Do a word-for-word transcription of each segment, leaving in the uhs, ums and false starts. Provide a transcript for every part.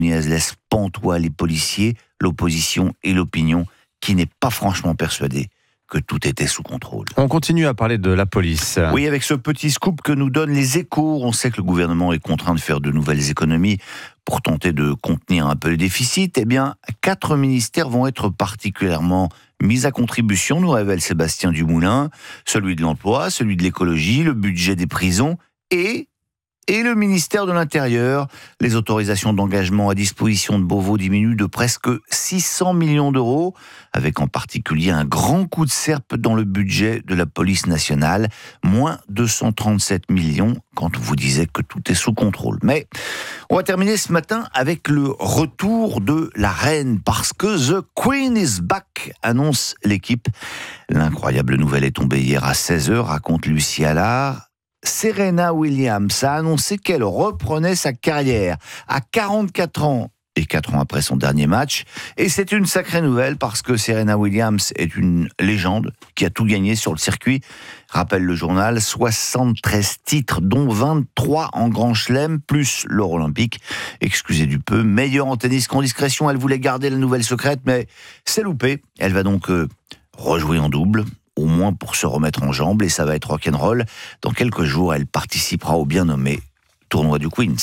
laisse pantois les policiers, l'opposition et l'opinion qui n'est pas franchement persuadée que tout était sous contrôle. On continue à parler de la police. Oui, avec ce petit scoop que nous donnent les Échos, on sait que le gouvernement est contraint de faire de nouvelles économies pour tenter de contenir un peu le déficit. Eh bien, quatre ministères vont être particulièrement mis à contribution, nous révèle Sébastien Dumoulin, celui de l'emploi, celui de l'écologie, le budget des prisons et... Et le ministère de l'Intérieur, les autorisations d'engagement à disposition de Beauvau diminuent de presque six cents millions d'euros, avec en particulier un grand coup de serpe dans le budget de la police nationale, moins deux cent trente-sept millions, quand on vous disait que tout est sous contrôle. Mais on va terminer ce matin avec le retour de la reine, parce que The Queen is back, annonce l'équipe. L'incroyable nouvelle est tombée hier à seize heures, raconte Lucie Allard. Serena Williams a annoncé qu'elle reprenait sa carrière à quarante-quatre ans et quatre ans après son dernier match. Et c'est une sacrée nouvelle parce que Serena Williams est une légende qui a tout gagné sur le circuit. Rappelle le journal, soixante-treize titres, dont vingt-trois en Grand Chelem, plus l'or olympique. Excusez du peu, meilleure en tennis qu'en discrétion. Elle voulait garder la nouvelle secrète, mais c'est loupé. Elle va donc euh, rejouer en double, au moins pour se remettre en jambes, et ça va être rock'n'roll. Dans quelques jours, elle participera au bien nommé tournoi du Queens.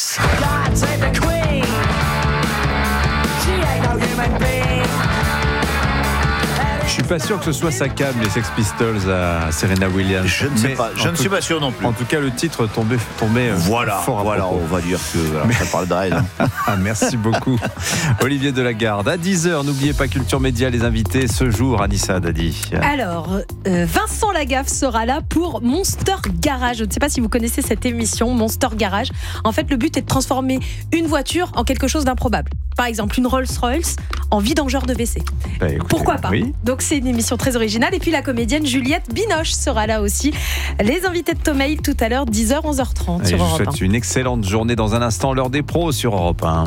Je suis pas sûr que ce soit sa cam, les Sex Pistols à Serena Williams. Je ne sais pas, je ne suis pas sûr non plus. En tout cas, le titre tombait, tombait voilà, fort à voilà, propos. on va dire que voilà, Mais... ça parle d'elle. Ah, merci beaucoup, Olivier Delagarde. À dix heures, n'oubliez pas Culture Média, les invités ce jour, Anissa Dadi. Alors, euh, Vincent Lagaffe sera là pour Monster Garage. Je ne sais pas si vous connaissez cette émission, Monster Garage. En fait, le but est de transformer une voiture en quelque chose d'improbable. Par exemple, une Rolls-Royce en vidangeur de W C. Bah, écoutez, Pourquoi pas oui. Donc, c'est une émission très originale. Et puis, la comédienne Juliette Binoche sera là aussi. Les invités de Thomas Hill tout à l'heure, dix heures, onze heures trente Allez, sur je vous Europe souhaite un. une excellente journée. Dans un instant, l'heure des pros sur Europe un.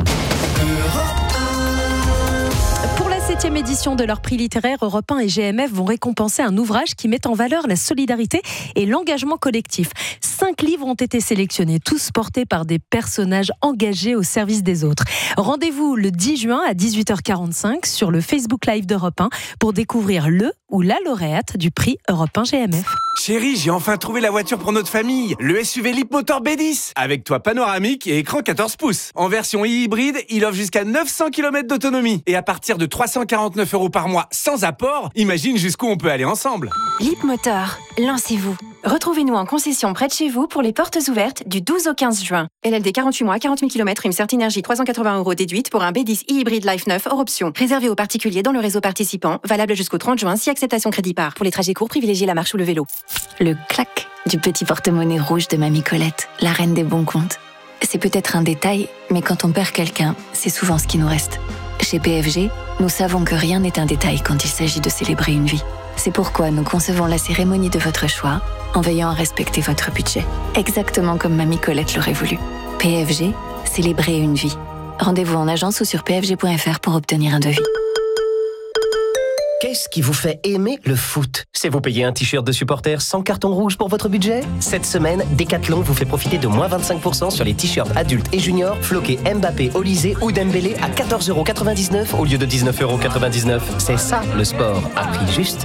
Pour la septième édition de leur prix littéraire, Europe un et G M F vont récompenser un ouvrage qui met en valeur la solidarité et l'engagement collectif. Cinq livres ont été sélectionnés, tous portés par des personnages engagés au service des autres. Rendez-vous le dix juin à dix-huit heures quarante-cinq sur le Facebook Live d'Europe un pour découvrir le ou la lauréate du prix Europe un G M F. Chérie, j'ai enfin trouvé la voiture pour notre famille, le S U V Leapmotor B dix, avec toit panoramique et écran quatorze pouces. En version hybride, il offre jusqu'à neuf cents kilomètres d'autonomie. Et à partir de trois cent quarante-neuf euros par mois sans apport, imagine jusqu'où on peut aller ensemble. Leapmotor, lancez-vous. Retrouvez-nous en concession près de chez vous pour les portes ouvertes du douze au quinze juin. L L D quarante-huit mois, quarante mille kilomètres, une Certi Énergie trois cent quatre-vingts euros déduite pour un B dix e-hybride Life neuf hors option. Réservé aux particuliers dans le réseau participant, valable jusqu'au trente juin si acceptation crédit par. Pour les trajets courts, privilégiez la marche ou le vélo. Le clac du petit porte-monnaie rouge de Mamie Colette, la reine des bons comptes. C'est peut-être un détail, mais quand on perd quelqu'un, c'est souvent ce qui nous reste. Chez P F G, nous savons que rien n'est un détail quand il s'agit de célébrer une vie. C'est pourquoi nous concevons la cérémonie de votre choix en veillant à respecter votre budget. Exactement comme Mamie Colette l'aurait voulu. P F G, célébrer une vie. Rendez-vous en agence ou sur p f g point f r pour obtenir un devis. Qu'est-ce qui vous fait aimer le foot? C'est vous payer un t-shirt de supporter sans carton rouge pour votre budget? Cette semaine, Decathlon vous fait profiter de moins vingt-cinq pour cent sur les t-shirts adultes et juniors floqués Mbappé, Olysée ou Dembélé à quatorze euros quatre-vingt-dix-neuf au lieu de dix-neuf euros quatre-vingt-dix-neuf. C'est ça le sport, à prix juste.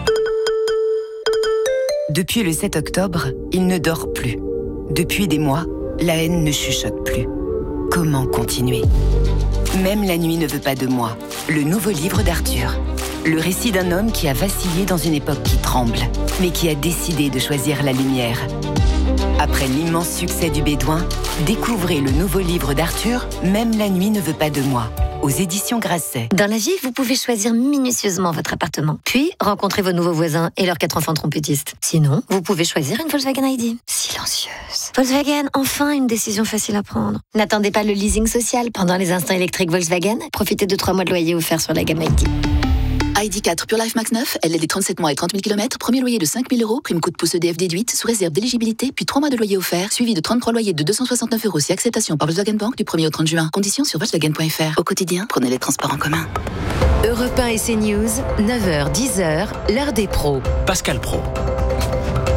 Depuis le sept octobre, il ne dort plus. Depuis des mois, la haine ne chuchote plus. Comment continuer? Même la nuit ne veut pas de moi. Le nouveau livre d'Arthur. Le récit d'un homme qui a vacillé dans une époque qui tremble, mais qui a décidé de choisir la lumière. Après l'immense succès du Bédouin, découvrez le nouveau livre d'Arthur, Même la nuit ne veut pas de moi, aux éditions Grasset. Dans la vie, vous pouvez choisir minutieusement votre appartement, puis rencontrer vos nouveaux voisins et leurs quatre enfants trompettistes. Sinon, vous pouvez choisir une Volkswagen I D. Silencieuse. Volkswagen, enfin une décision facile à prendre. N'attendez pas le leasing social pendant les instants électriques Volkswagen. Profitez de trois mois de loyer offerts sur la gamme I D. I D quatre Pure Life Max neuf, L L D trente-sept mois et trente mille kilomètres, premier loyer de cinq mille euros, prime coup de pouce E D F déduite, sous réserve d'éligibilité, puis trois mois de loyer offert, suivi de trente-trois loyers de deux cent soixante-neuf euros si acceptation par Volkswagen Bank du premier au trente juin. Conditions sur Volkswagen point F R. Au quotidien, prenez les transports en commun. Europe un et CNews, neuf heures dix heures, l'heure des pros. Pascal Pro.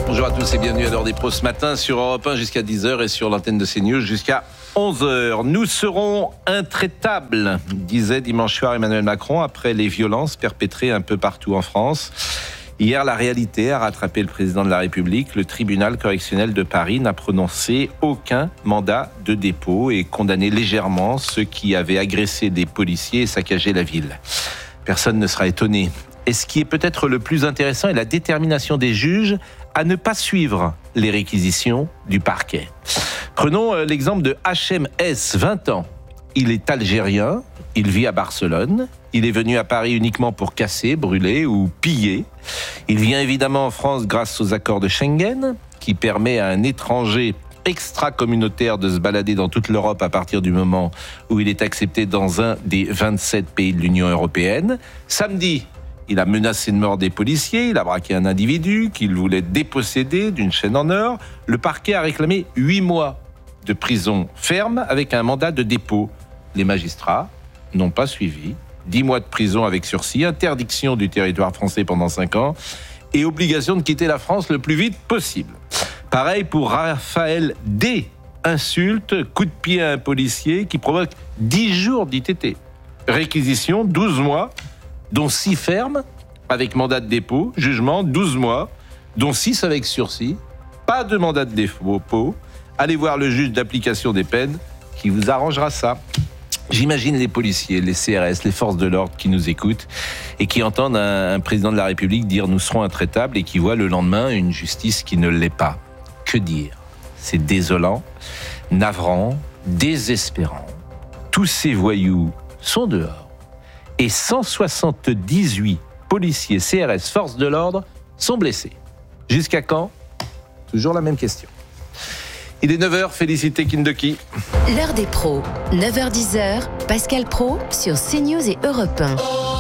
Bonjour à tous et bienvenue à l'heure des pros ce matin sur Europe un jusqu'à dix heures et sur l'antenne de CNews jusqu'à onze heures. Nous serons intraitables, disait dimanche soir Emmanuel Macron après les violences perpétrées un peu partout en France. Hier, la réalité a rattrapé le président de la République. Le tribunal correctionnel de Paris n'a prononcé aucun mandat de dépôt et condamné légèrement ceux qui avaient agressé des policiers et saccagé la ville. Personne ne sera étonné. Et ce qui est peut-être le plus intéressant est la détermination des juges à ne pas suivre les réquisitions du parquet. Prenons l'exemple de H M S, vingt ans. Il est algérien, il vit à Barcelone, il est venu à Paris uniquement pour casser, brûler ou piller. Il vient évidemment en France grâce aux accords de Schengen, qui permet à un étranger extra-communautaire de se balader dans toute l'Europe à partir du moment où il est accepté dans un des vingt-sept pays de l'Union européenne. Samedi, il a menacé de mort des policiers, il a braqué un individu qu'il voulait déposséder d'une chaîne en or. Le parquet a réclamé huit mois de prison ferme avec un mandat de dépôt. Les magistrats n'ont pas suivi. dix mois de prison avec sursis, interdiction du territoire français pendant cinq ans et obligation de quitter la France le plus vite possible. Pareil pour Raphaël D. Insulte, coup de pied à un policier qui provoque dix jours d'I T T. Réquisition, douze mois, dont six fermes avec mandat de dépôt, jugement douze mois, dont six avec sursis, pas de mandat de dépôt. Allez voir le juge d'application des peines qui vous arrangera ça. J'imagine les policiers, les C R S, les forces de l'ordre qui nous écoutent et qui entendent un, un président de la République dire « nous serons intraitables » et qui voient le lendemain une justice qui ne l'est pas. Que dire ? C'est désolant, navrant, désespérant. Tous ces voyous sont dehors. Et cent soixante-dix-huit policiers, C R S, forces de l'ordre sont blessés. Jusqu'à quand ? Toujours la même question. Il est neuf heures, félicité Kindoki. L'heure des pros, neuf heures dix, Pascal Pro sur CNews et Europe un.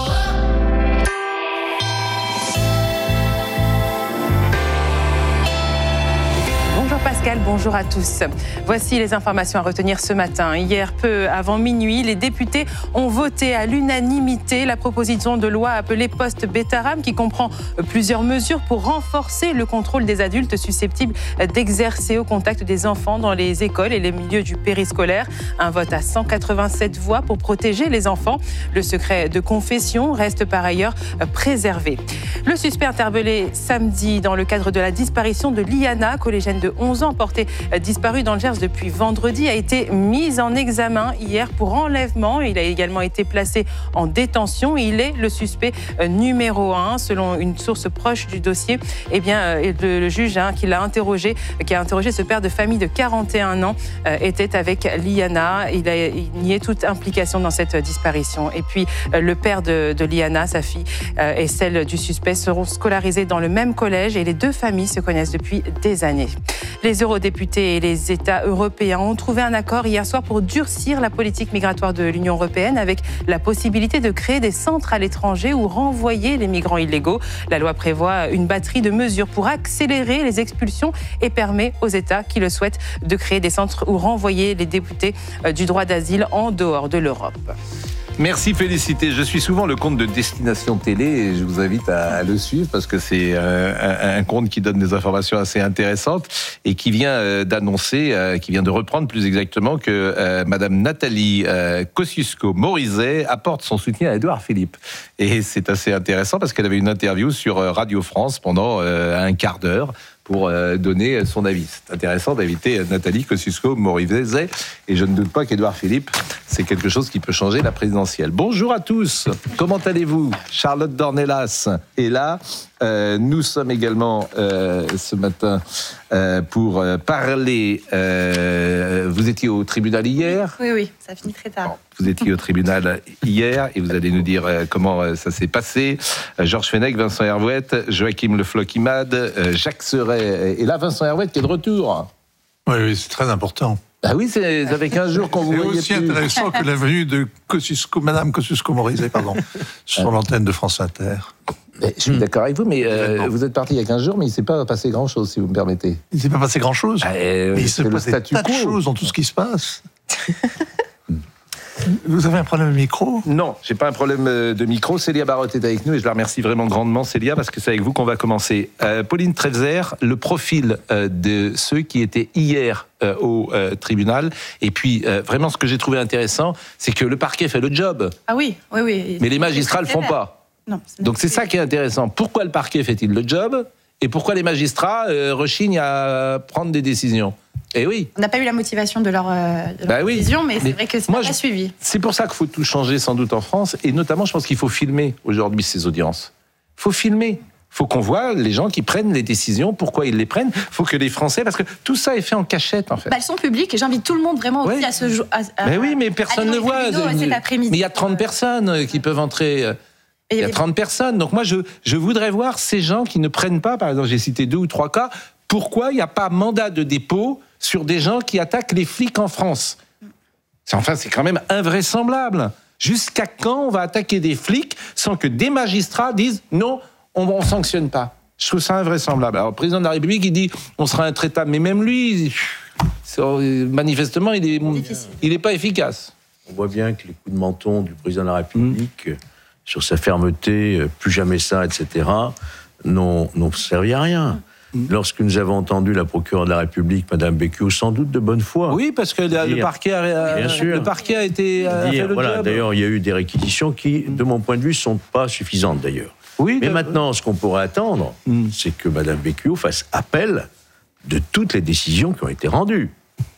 Pascal, bonjour à tous. Voici les informations à retenir ce matin. Hier, peu avant minuit, les députés ont voté à l'unanimité la proposition de loi appelée Post-Betaram qui comprend plusieurs mesures pour renforcer le contrôle des adultes susceptibles d'exercer au contact des enfants dans les écoles et les milieux du périscolaire. Un vote à cent quatre-vingt-sept voix pour protéger les enfants. Le secret de confession reste par ailleurs préservé. Le suspect interpellé samedi dans le cadre de la disparition de Liana, collégienne de onze ans, portée disparue dans le Gers depuis vendredi, a été mis en examen hier pour enlèvement. Il a également été placé en détention. Il est le suspect numéro un, selon une source proche du dossier. Eh bien, le, le juge hein, qui l'a interrogé, qui a interrogé ce père de famille de quarante et un ans, euh, était avec Liana. Il, a, il niait toute implication dans cette disparition. Et puis, euh, le père de, de Liana, sa fille, euh, et celle du suspect seront scolarisés dans le même collège et les deux familles se connaissent depuis des années. Les eurodéputés et les États européens ont trouvé un accord hier soir pour durcir la politique migratoire de l'Union européenne avec la possibilité de créer des centres à l'étranger ou renvoyer les migrants illégaux. La loi prévoit une batterie de mesures pour accélérer les expulsions et permet aux États qui le souhaitent de créer des centres ou renvoyer les députés du droit d'asile en dehors de l'Europe. Merci Félicité. Je suis souvent le compte de Destination Télé et je vous invite à, à le suivre parce que c'est euh, un, un compte qui donne des informations assez intéressantes et qui vient euh, d'annoncer, euh, qui vient de reprendre plus exactement que euh, Madame Nathalie euh, Kosciusko-Morizet apporte son soutien à Édouard Philippe. Et c'est assez intéressant parce qu'elle avait une interview sur Radio France pendant euh, un quart d'heure pour euh, donner son avis. C'est intéressant d'inviter Nathalie Kosciusko-Morizet et je ne doute pas qu'Édouard Philippe, c'est quelque chose qui peut changer la présidentielle. Bonjour à tous, comment allez-vous ? Charlotte Dornelas est là. Euh, nous sommes également euh, ce matin euh, pour euh, parler. Euh, vous étiez au tribunal hier ? Oui, oui, ça finit très tard. Vous étiez au tribunal hier et vous allez nous dire euh, comment euh, ça s'est passé. Euh, Georges Fenech, Vincent Herouette, Joachim Le Floch-Imad, euh, Jacques Seret. Et là, Vincent Herouette qui est de retour. Oui, oui, c'est très important. Ah oui, c'est avec quinze jours qu'on vous voyait plus. C'est aussi intéressant que la venue de Kosciusko, Madame Kosciusko-Morizet, pardon, sur l'antenne de France Inter. Mais je suis d'accord avec vous, mais euh, vous êtes parti il y a quinze jours, mais il ne s'est pas passé grand-chose, si vous me permettez. Il ne s'est pas passé grand-chose. Ah, euh, mais il s'est passé tas de choses dans tout ce qui se passe. Vous avez un problème de micro ? Non, j'ai pas un problème de micro. Célia Barotte est avec nous et je la remercie vraiment grandement, Célia, parce que c'est avec vous qu'on va commencer. Euh, Pauline Trefzer, le profil euh, de ceux qui étaient hier euh, au euh, tribunal. Et puis, euh, vraiment, ce que j'ai trouvé intéressant, c'est que le parquet fait le job. Ah oui, oui, oui. Mais les magistrats le font pas. Non, Donc c'est ça qui est intéressant. Pourquoi le parquet fait-il le job ? Et pourquoi les magistrats euh, rechignent à prendre des décisions ? Eh oui. On n'a pas eu la motivation de leur, euh, de leur bah oui. décision, mais, mais c'est vrai que c'est moi, pas je, suivi. C'est pour ça qu'il faut tout changer sans doute en France, et notamment je pense qu'il faut filmer aujourd'hui ces audiences. Il faut filmer. Il faut qu'on voit les gens qui prennent les décisions, pourquoi ils les prennent. Il faut que les Français, parce que tout ça est fait en cachette en fait. Bah, elles sont publiques et j'invite tout le monde vraiment ouais. aussi à se jouer. Mais oui, mais personne ne voit. Cet après-midi. Mais il y a trente personnes qui peuvent entrer. Il y a trente personnes. Donc moi, je, je voudrais voir ces gens qui ne prennent pas, par exemple, j'ai cité deux ou trois cas, pourquoi il n'y a pas mandat de dépôt sur des gens qui attaquent les flics en France ? Enfin, c'est quand même invraisemblable. Jusqu'à quand on va attaquer des flics sans que des magistrats disent non, on ne sanctionne pas ? Je trouve ça invraisemblable. Alors, le président de la République, il dit on sera intraitable, mais même lui, manifestement, il n'est il est pas efficace. On voit bien que les coups de menton du président de la République, mmh. sur sa fermeté, plus jamais ça, et cetera, n'ont, n'ont servi à rien. Mmh. Lorsque nous avons entendu la procureure de la République, Madame Becchio, sans doute de bonne foi. Oui, parce que dire, le, parquet a, bien sûr, le parquet a été a dire, fait le voilà, job. D'ailleurs, il y a eu des réquisitions qui, de mon point de vue, ne sont pas suffisantes d'ailleurs. Oui, mais maintenant, ce qu'on pourrait attendre, mmh. c'est que Madame Becchio fasse appel de toutes les décisions qui ont été rendues.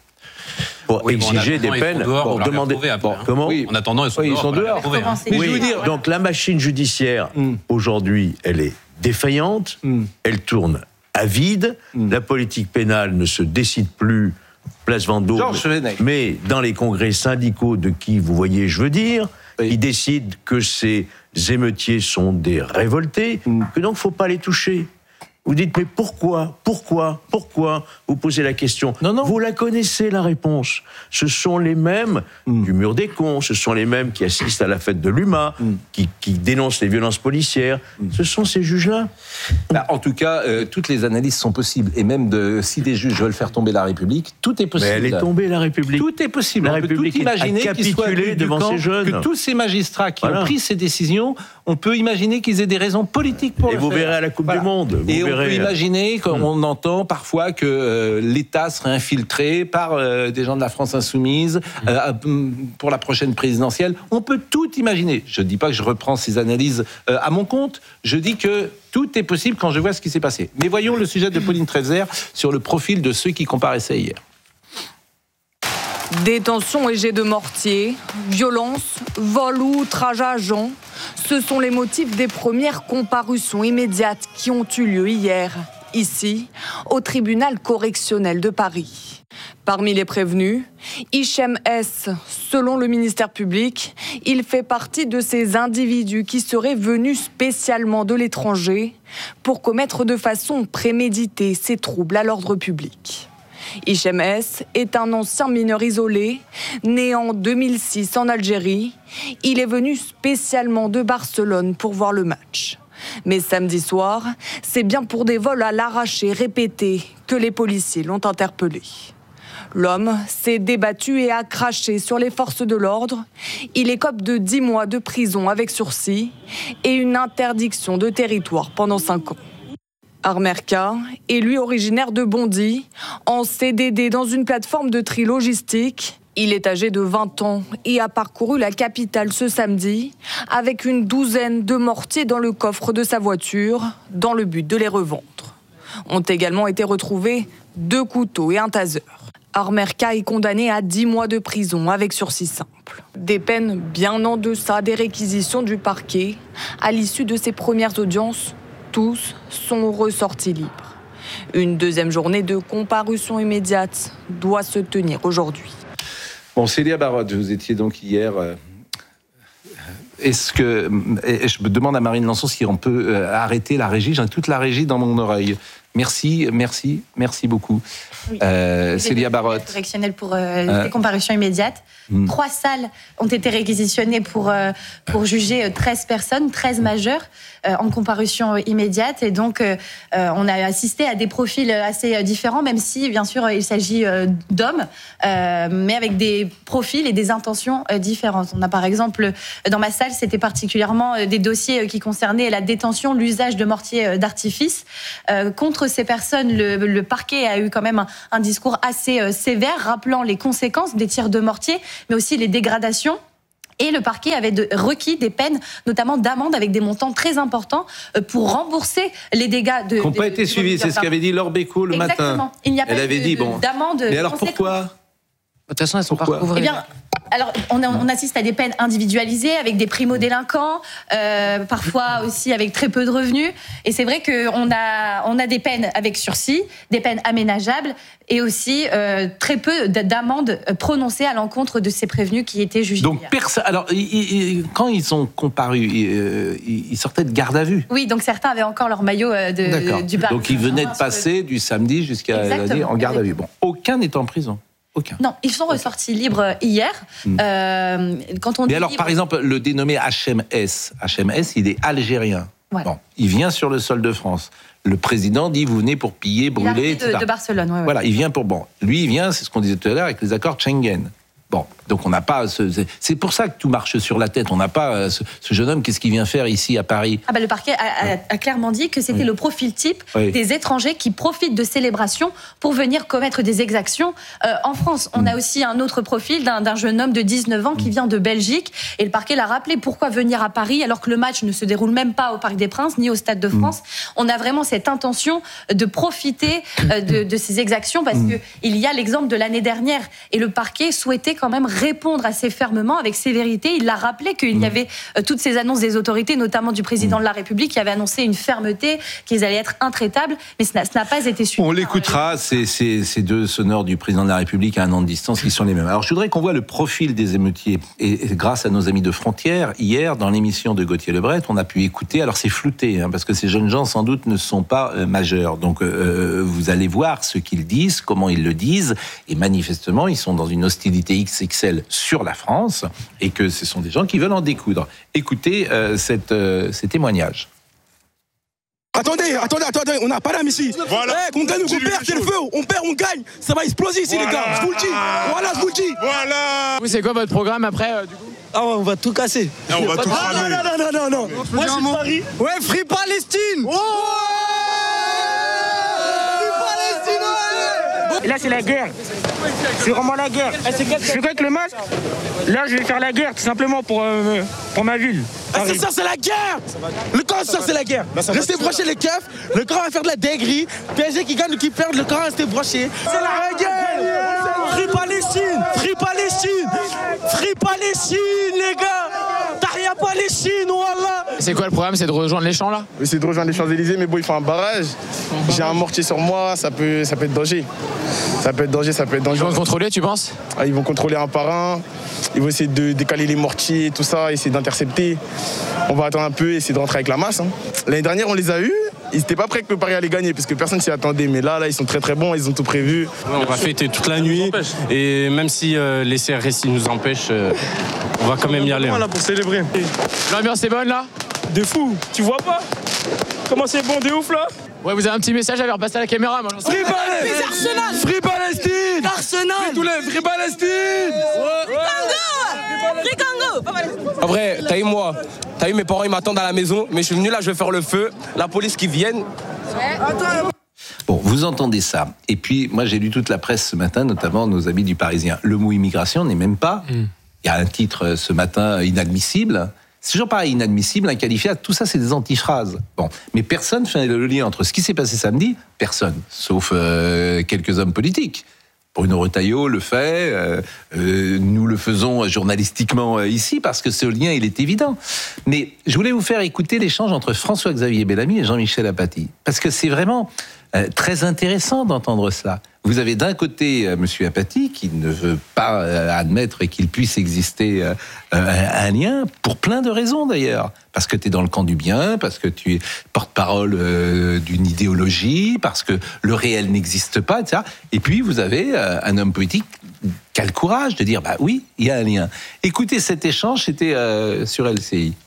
Pour oui, exiger bon, des peines, dehors, pour demander. Après, bon, hein. Comment oui. En attendant, ils sont oui, dehors. Ils sont dehors. Retrouver, hein. Oui, oui, dire, donc la machine judiciaire, mm. aujourd'hui, elle est défaillante, mm. elle tourne à vide, mm. la politique pénale ne se décide plus place Vendôme, mais dans les congrès syndicaux de qui, vous voyez, je veux dire, oui. ils décident que ces émeutiers sont des révoltés, mm. que donc il ne faut pas les toucher. Vous dites, mais pourquoi, pourquoi, pourquoi ? Vous posez la question. Non, non. Vous la connaissez, la réponse. Ce sont les mêmes mm. du mur des cons, ce sont les mêmes qui assistent à la fête de l'U M A, mm. qui, qui dénoncent les violences policières. Mm. Ce sont ces juges-là. Bah, en tout cas, euh, toutes les analyses sont possibles. Et même de, si des juges veulent faire tomber la République, tout est possible. Mais elle est tombée, la République. Tout est possible. La on République peut tout imaginer a capitulé devant ces jeunes. Que tous ces magistrats qui voilà. ont pris ces décisions, on peut imaginer qu'ils aient des raisons politiques pour et le faire. Et vous faire. verrez à la Coupe voilà. du Monde. Vous et verrez. On peut imaginer qu'on mmh. entend parfois que euh, l'État serait infiltré par euh, des gens de la France insoumise mmh. euh, pour la prochaine présidentielle. On peut tout imaginer. Je ne dis pas que je reprends ces analyses euh, à mon compte. Je dis que tout est possible quand je vois ce qui s'est passé. Mais voyons le sujet de Pauline Trefzer sur le profil de ceux qui comparaissaient hier. Détention et jet de mortier, violence, vol ou outrage à agent, ce sont les motifs des premières comparutions immédiates qui ont eu lieu hier, ici, au tribunal correctionnel de Paris. Parmi les prévenus, Hichem S. Selon le ministère public, il fait partie de ces individus qui seraient venus spécialement de l'étranger pour commettre de façon préméditée ces troubles à l'ordre public. Hichem S. est un ancien mineur isolé, né en deux mille six en Algérie. Il est venu spécialement de Barcelone pour voir le match. Mais samedi soir, c'est bien pour des vols à l'arraché répétés que les policiers l'ont interpellé. L'homme s'est débattu et a craché sur les forces de l'ordre. Il écope de dix mois de prison avec sursis et une interdiction de territoire pendant cinq ans. Armerka est lui originaire de Bondy, en C D D dans une plateforme de tri logistique. Il est âgé de vingt ans et a parcouru la capitale ce samedi avec une douzaine de mortiers dans le coffre de sa voiture dans le but de les revendre. Ont également été retrouvés deux couteaux et un taser. Armerka est condamné à dix mois de prison avec sursis simple. Des peines bien en deçà des réquisitions du parquet. À l'issue de ses premières audiences, tous sont ressortis libres. Une deuxième journée de comparution immédiate doit se tenir aujourd'hui. Bon, Célia Barotte, vous étiez donc hier. Euh, est-ce que. Et je me demande à Marine Lançon si on peut euh, arrêter la régie. J'ai toute la régie dans mon oreille. Merci, merci, merci beaucoup. Oui. Euh, Célia Barotte. Correctionnel pour euh, Euh. les comparutions immédiates. Mm. Trois salles ont été réquisitionnées pour, euh, pour juger treize personnes, treize majeurs euh, en comparution immédiate. Et donc, euh, euh, on a assisté à des profils assez différents, même si, bien sûr, il s'agit euh, d'hommes, euh, mais avec des profils et des intentions euh, différentes. On a, par exemple, dans ma salle, c'était particulièrement euh, des dossiers qui concernaient la détention, l'usage de mortiers euh, d'artifice. Euh, contre ces personnes, le, le parquet a eu quand même un, un discours assez euh, sévère, rappelant les conséquences des tirs de mortier, mais aussi les dégradations. Et le parquet avait de, requis des peines, notamment d'amende avec des montants très importants euh, pour rembourser les dégâts de... Qui n'ont de- pas de- été suivis, c'est ce qu'avait dit Laure Bécaud le Exactement. matin. Il n'y a pas Elle eu avait de- dit, de- bon. d'amende Mais alors conséquente. pourquoi De toute façon, elles sont pas recouvrées. Eh bien, alors, on, a- on assiste à des peines individualisées avec des primo-délinquants, euh, parfois aussi avec très peu de revenus. Et c'est vrai qu'on a, on a des peines avec sursis, des peines aménageables et aussi euh, très peu d- d'amendes prononcées à l'encontre de ces prévenus qui étaient jugés. Donc, personne. Alors, ils- ils- quand ils ont comparu, ils, euh, ils sortaient de garde à vue. Oui, donc certains avaient encore leur maillot euh, de, D'accord. du parquet. Donc, ils venaient de passer du samedi jusqu'à Exactement. en garde à vue. Bon, aucun n'est en prison. Aucun. Non, ils sont ressortis libres hier. Mm. Euh, quand on Mais dit alors, libre- par exemple, le dénommé H M S, H M S, il est algérien. Ouais. Bon, il vient sur le sol de France. Le président dit vous venez pour piller, il brûler, arrive et cetera. de, de Barcelone. ouais, ouais. Voilà, il vient pour bon. Lui, il vient, c'est ce qu'on disait tout à l'heure avec les accords de Schengen. Bon, donc on n'a pas. Ce, c'est- c'est pour ça que tout marche sur la tête. On n'a pas euh, ce, ce jeune homme. Qu'est-ce qu'il vient faire ici à Paris? Ah bah le parquet a, a- a clairement dit que c'était Oui. le profil type Oui. des étrangers qui profitent de célébrations pour venir commettre des exactions euh, en France. On a aussi un autre profil d'un d'un jeune homme de dix-neuf ans qui vient de Belgique et le parquet l'a rappelé. Pourquoi venir à Paris alors que le match ne se déroule même pas au Parc des Princes ni au Stade de France? On a vraiment cette intention de profiter euh, de, de ces exactions parce que il y a l'exemple de l'année dernière et le parquet souhaitait quand même répondre assez fermement, avec sévérité. Il l'a rappelé qu'il y avait euh, toutes ces annonces des autorités, notamment du président de la République, qui avait annoncé une fermeté, qu'ils allaient être intraitables, mais ce n'a, ce n'a pas été suivi. On l'écoutera, c'est ces, ces deux sonores du président de la République à un an de distance qui sont les mêmes. Alors je voudrais qu'on voit le profil des émeutiers. Et, et grâce à nos amis de Frontières, hier, dans l'émission de Gauthier Lebret, on a pu écouter, alors c'est flouté, hein, parce que ces jeunes gens sans doute ne sont pas euh, majeurs. Donc euh, vous allez voir ce qu'ils disent, comment ils le disent, et manifestement ils sont dans une hostilité X X L sur la France, et que ce sont des gens qui veulent en découdre. Écoutez euh, cette, euh, ces témoignages. Attendez, attendez, attendez, on n'a pas d'âme ici. Voilà. Eh, qu'on gagne ou qu'on perd, c'est le feu. On perd, on gagne. Ça va exploser ici, Voilà. les gars. Je vous le dis. Voilà, je vous le dis. Voilà. Vous, c'est quoi votre programme après, euh, du coup? Ah ouais, on va tout casser. Ah, on va tout Ah, cramer. non, non, non, non, non. Moi, je suis de Paris. Ouais, Free Palestine. Et là, c'est la guerre. C'est vraiment la guerre. Je fais quoi avec le masque? Là, je vais faire la guerre, tout simplement, pour, euh, pour ma ville. Ah, c'est ça, c'est la guerre. Le camp, ça, c'est la guerre. Restez branchés, les keufs. Le camp va faire de la dinguerie. P S G qui gagne ou qui perd, le camp va rester branché. C'est la guerre. Free Palestine. Free Palestine. Free Palestine, les gars. Tahia Palestine, voilà. C'est quoi le problème? C'est de rejoindre les champs là? Oui, c'est de rejoindre les Champs-Élysées, mais bon, il faut un barrage. J'ai un mortier sur moi, ça peut, ça peut être danger. Ça peut être danger, ça peut être Ils dangereux. vont te contrôler, tu penses? Ah, ils vont contrôler un par un, ils vont essayer de décaler les mortiers, tout ça, essayer d'intercepter. On va attendre un peu et essayer de rentrer avec la masse. hein. L'année dernière, on les a eus. Ils n'étaient pas prêts que le Paris allait gagner parce que personne s'y attendait. Mais là, là, ils sont très très bons, ils ont tout prévu. On va fêter toute la nuit et même si euh, les C R S I nous empêchent, euh, on va quand même y aller. hein. Là pour célébrer. L'ambiance est bonne là? De fou, tu vois pas? Comment c'est bon, de ouf là? Ouais, vous avez un petit message à faire passer à la caméra, moi. Free Palestine. Arsenal. Free Palestine. Arsenal. Free tous les Free Palestine. Free Congo. En vrai, t'as eu moi, t'as eu mes parents, ils m'attendent à la maison, mais je suis venu là, je vais faire le feu. La police qui vienne. Bon, vous entendez ça. Et puis, moi, j'ai lu toute la presse ce matin, notamment nos amis du Parisien. Le mot immigration n'est même pas. Il y a un titre euh, ce matin inadmissible. C'est toujours pareil, inadmissible, inqualifiable. Tout ça, c'est des antiphrases. Bon, mais personne fait le lien entre ce qui s'est passé samedi, personne, sauf euh, quelques hommes politiques. Bruno Retailleau le fait, euh, euh, nous le faisons journalistiquement euh, ici, parce que ce lien, il est évident. Mais je voulais vous faire écouter l'échange entre François-Xavier Bellamy et Jean-Michel Apathy, parce que c'est vraiment euh, très intéressant d'entendre cela. Vous avez d'un côté euh, Monsieur Apathy qui ne veut pas euh, admettre qu'il puisse exister euh, euh, un lien, pour plein de raisons d'ailleurs. Parce que tu es dans le camp du bien, parce que tu es porte-parole euh, d'une idéologie, parce que le réel n'existe pas, et cetera. Et puis vous avez euh, un homme politique qui a le courage de dire, bah oui, il y a un lien. Écoutez, cet échange, c'était euh, sur L C I.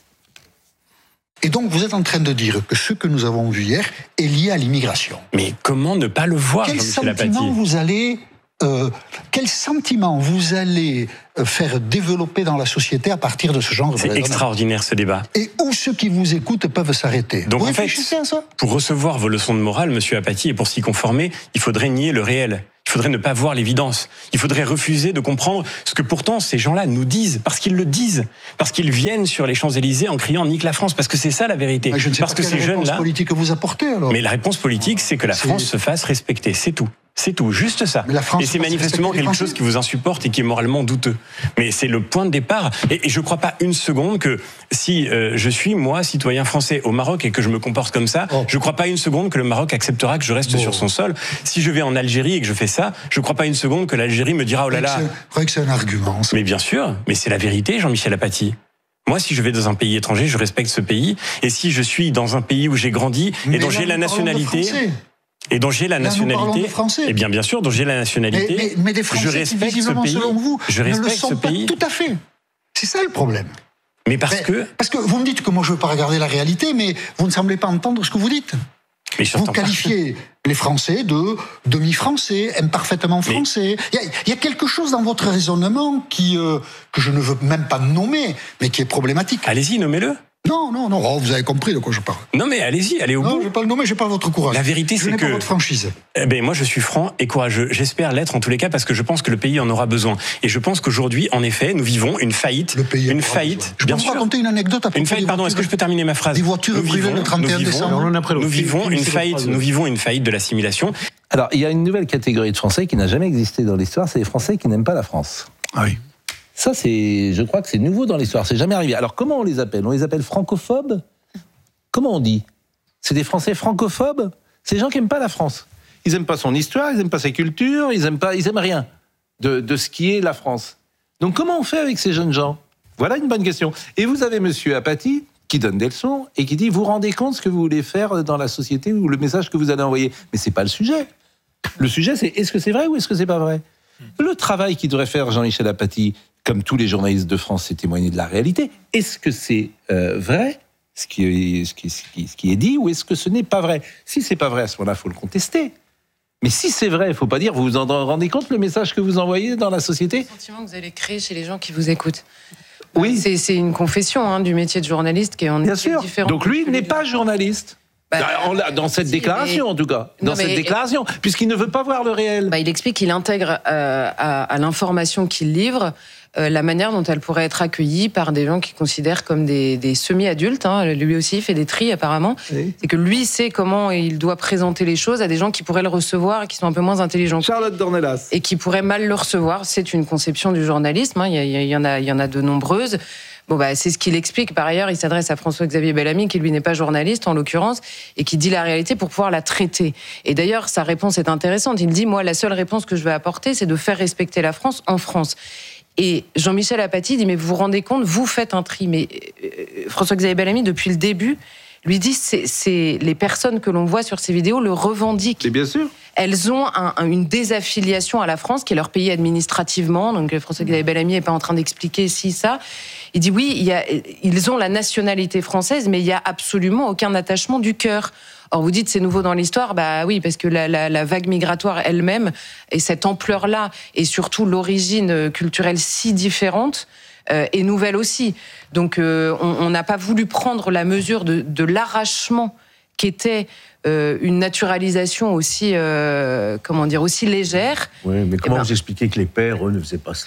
Et donc, vous êtes en train de dire que ce que nous avons vu hier est lié à l'immigration. Mais comment ne pas le voir, Quel Jean-Michel Apathy ? sentiment vous allez, euh, quel sentiment vous allez faire développer dans la société à partir de ce genre de C'est raisonnement. extraordinaire ce débat. Et où ceux qui vous écoutent peuvent s'arrêter. Donc vous en fait, réfléchissez à ça ? pour recevoir vos leçons de morale, Monsieur Apathy, et pour s'y conformer, il faudrait nier le réel. Il faudrait ne pas voir l'évidence. Il faudrait refuser de comprendre ce que pourtant ces gens-là nous disent, parce qu'ils le disent, parce qu'ils viennent sur les Champs-Élysées en criant « Nique la France », parce que c'est ça la vérité. Mais je ne sais parce pas que quelle ces réponse jeunes-là. politique que vous apportez alors. Mais la réponse politique, c'est que la C'est- France se fasse respecter, c'est tout. C'est tout, juste ça. Mais la France Et c'est se fasse manifestement respecter les quelque Français. chose qui vous insupporte et qui est moralement douteux. Mais c'est le point de départ. Et, et je ne crois pas une seconde que si euh, je suis, moi, citoyen français au Maroc et que je me comporte comme ça, Oh. je ne crois pas une seconde que le Maroc acceptera que je reste Bon. sur son sol. Si je vais en Algérie et que je fais ça, je ne crois pas une seconde que l'Algérie me dira « Oh là là ». Vous croyez que c'est un argument ça. Mais bien sûr, mais c'est la vérité, Jean-Michel Apathy. Moi, si je vais dans un pays étranger, je respecte ce pays. Et si je suis dans un pays où j'ai grandi Mais et dont là, j'ai la nous parlons de nationalité... Français. Et dont j'ai la Là, nous parlons nationalité. de Français. Eh bien, bien sûr, dont j'ai la nationalité. Mais, mais, mais des Français je qui, respecte ce visiblement, pays. selon vous, je ne le respecte sont ce pas pays. tout à fait. C'est ça le problème. Mais parce Mais- que. Parce que vous me dites que moi je ne veux pas regarder la réalité, mais vous ne semblez pas entendre ce que vous dites. Mais je Vous n'entends pas. qualifiez les Français de demi-français, imparfaitement français. Il y, a, il y a quelque chose dans votre raisonnement qui, euh, que je ne veux même pas nommer, mais qui est problématique. Allez-y, nommez-le. Non, non, non, oh, vous avez compris de quoi je parle. Non, mais allez-y, allez au Non, bout. je ne vais pas le nommer, je n'ai pas votre courage. La vérité, je c'est n'ai que. pas votre franchise. Eh ben, moi, je suis franc et courageux. J'espère l'être en tous les cas parce que je pense que le pays en aura besoin. Et je pense qu'aujourd'hui, en effet, nous vivons une faillite. Le pays en une aura faillite. besoin. Je bien peux vous sûr. raconter une anecdote à propos Une faillite, des pardon, voitures- est-ce que je peux terminer ma phrase des voitures Nous brûlées vivons- le trente et un nous vivons- décembre. On en a après Nous l'autre. vivons Finissez une votre faillite, phrase. nous vivons une faillite de l'assimilation. Alors, il y a une nouvelle catégorie de Français qui n'a jamais existé dans l'histoire, c'est les Français qui n'aiment pas la France. Ah oui. Ça, c'est, je crois que c'est nouveau dans l'histoire, c'est jamais arrivé. Alors, comment on les appelle ? On les appelle francophobes ? Comment on dit ? C'est des Français francophobes ? C'est des gens qui n'aiment pas la France. Ils n'aiment pas son histoire, ils n'aiment pas sa culture, ils n'aiment pas, ils aiment rien de, de ce qui est la France. Donc, comment on fait avec ces jeunes gens ? Voilà une bonne question. Et vous avez Monsieur Apathy qui donne des leçons et qui dit, vous vous rendez compte ce que vous voulez faire dans la société ou le message que vous allez envoyer ? Mais c'est pas le sujet. Le sujet, c'est est-ce que c'est vrai ou est-ce que c'est pas vrai ? Le travail qu'il devrait faire Jean-Michel Apathy, comme tous les journalistes de France, c'est témoigner de la réalité. Est-ce que c'est euh, vrai, ce qui, est, ce, qui, ce, qui, ce qui est dit, ou est-ce que ce n'est pas vrai ? Si c'est pas vrai, à ce moment-là, il faut le contester. Mais si c'est vrai, il ne faut pas dire, vous vous en rendez compte le message que vous envoyez dans la société ? Le sentiment que vous allez créer chez les gens qui vous écoutent. Oui. C'est, c'est une confession hein, du métier de journaliste qui est en Bien effet sûr. différent. Donc lui n'est pas journaliste. Bah, Dans- dans cette si, déclaration, mais- en tout cas. Dans Non, cette mais- déclaration, puisqu'il ne veut pas voir le réel. Bah, il explique qu'il intègre euh, à, à l'information qu'il livre euh, la manière dont elle pourrait être accueillie par des gens qu'il considère comme des, des semi-adultes. Hein. Lui aussi, il fait des tris, apparemment. Oui. C'est que lui sait comment il doit présenter les choses à des gens qui pourraient le recevoir et qui sont un peu moins intelligents. Charlotte Dornelas. Et qui pourraient mal le recevoir. C'est une conception du journalisme. Hein. Il, y a- il y en a, il y en a de nombreuses. Bon, bah, c'est ce qu'il explique. Par ailleurs, il s'adresse à François-Xavier Bellamy, qui lui n'est pas journaliste, en l'occurrence, et qui dit la réalité pour pouvoir la traiter. Et d'ailleurs, sa réponse est intéressante. Il dit, moi, la seule réponse que je vais apporter, c'est de faire respecter la France en France. Et Jean-Michel Apathy dit, mais vous vous rendez compte, vous faites un tri. Mais euh, François-Xavier Bellamy, depuis le début, lui dit, c'est, c'est les personnes que l'on voit sur ces vidéos le revendiquent. Et bien sûr. Elles ont un, un, une désaffiliation à la France, qui est leur pays administrativement. Donc François-Xavier Bellamy n'est pas en train d'expliquer si ça. Il dit oui, il y a, ils ont la nationalité française, mais il n'y a absolument aucun attachement du cœur. Or, vous dites c'est nouveau dans l'histoire, bah oui, parce que la, la, la vague migratoire elle-même, et cette ampleur-là, et surtout l'origine culturelle si différente, euh, est nouvelle aussi. Donc euh, on n'a pas voulu prendre la mesure de, de l'arrachement qu'était euh, une naturalisation aussi, euh, comment dire, aussi légère. Oui, mais comment Eh ben, vous expliquez que les pères, eux, ne faisaient pas cela ?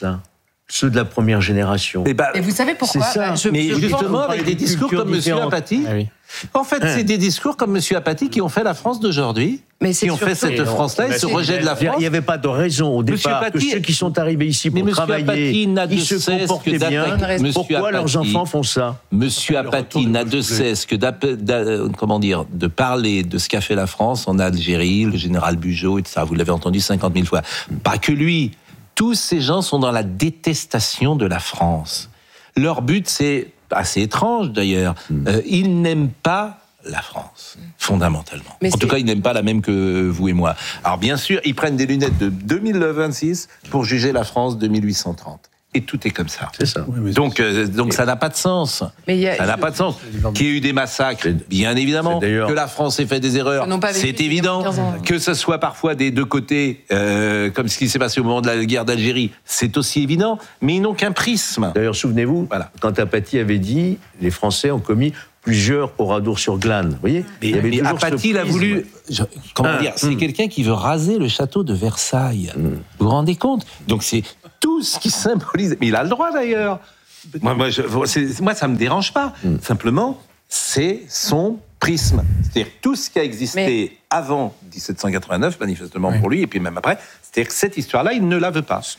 ceux de la première génération. Et, bah, et vous savez pourquoi c'est ça. je, Mais je justement, pense... avec des discours comme M. Apathy, ah oui. en fait, hein. c'est des discours comme M. Apathy qui ont fait la France d'aujourd'hui, mais qui ont fait cette France-là et ce rejet de la France. Il n'y avait pas de raison au départ Apathy, que ceux qui sont arrivés ici pour travailler, ils se comportaient bien. Pourquoi leurs enfants font ça? M. Apathy n'a de cesse que comment dire, de parler de ce qu'a fait la France en Algérie, le général Bugeaud et tout ça. Vous l'avez entendu cinquante mille fois. Pas que lui. Tous ces gens sont dans la détestation de la France. Leur but, c'est assez étrange d'ailleurs. Mmh. Euh, ils n'aiment pas la France, fondamentalement. Mais en tout cas, ils n'aiment pas la même que vous et moi. Alors bien sûr, ils prennent des lunettes de deux mille vingt-six pour juger la France de mille huit cent trente. Et tout est comme ça. C'est ça. Oui, donc, euh, donc ça n'a pas de sens. Mais a, ça n'a pas de sens. Qu'il y ait eu des massacres, bien évidemment. Que la France ait fait des erreurs, c'est évident. Que ce soit parfois des deux côtés, euh, comme ce qui s'est passé au moment de la guerre d'Algérie, c'est aussi évident. Mais ils n'ont qu'un prisme. D'ailleurs, souvenez-vous, voilà. quand Apathy avait dit, les Français ont commis plusieurs Oradour-sur-Glane. Vous voyez, mais, il y avait mais Apathy, il a voulu. Je, comment ah, dire C'est hum. quelqu'un qui veut raser le château de Versailles. Hum. Vous vous rendez compte? Donc c'est tout ce qui symbolise. Mais il a le droit d'ailleurs. Moi, moi, je, moi ça me dérange pas. Hum. Simplement, c'est son prisme. C'est-à-dire tout ce qui a existé mais... avant dix-sept cent quatre-vingt-neuf, manifestement oui. pour lui, et puis même après. C'est-à-dire que cette histoire-là, il ne la veut pas.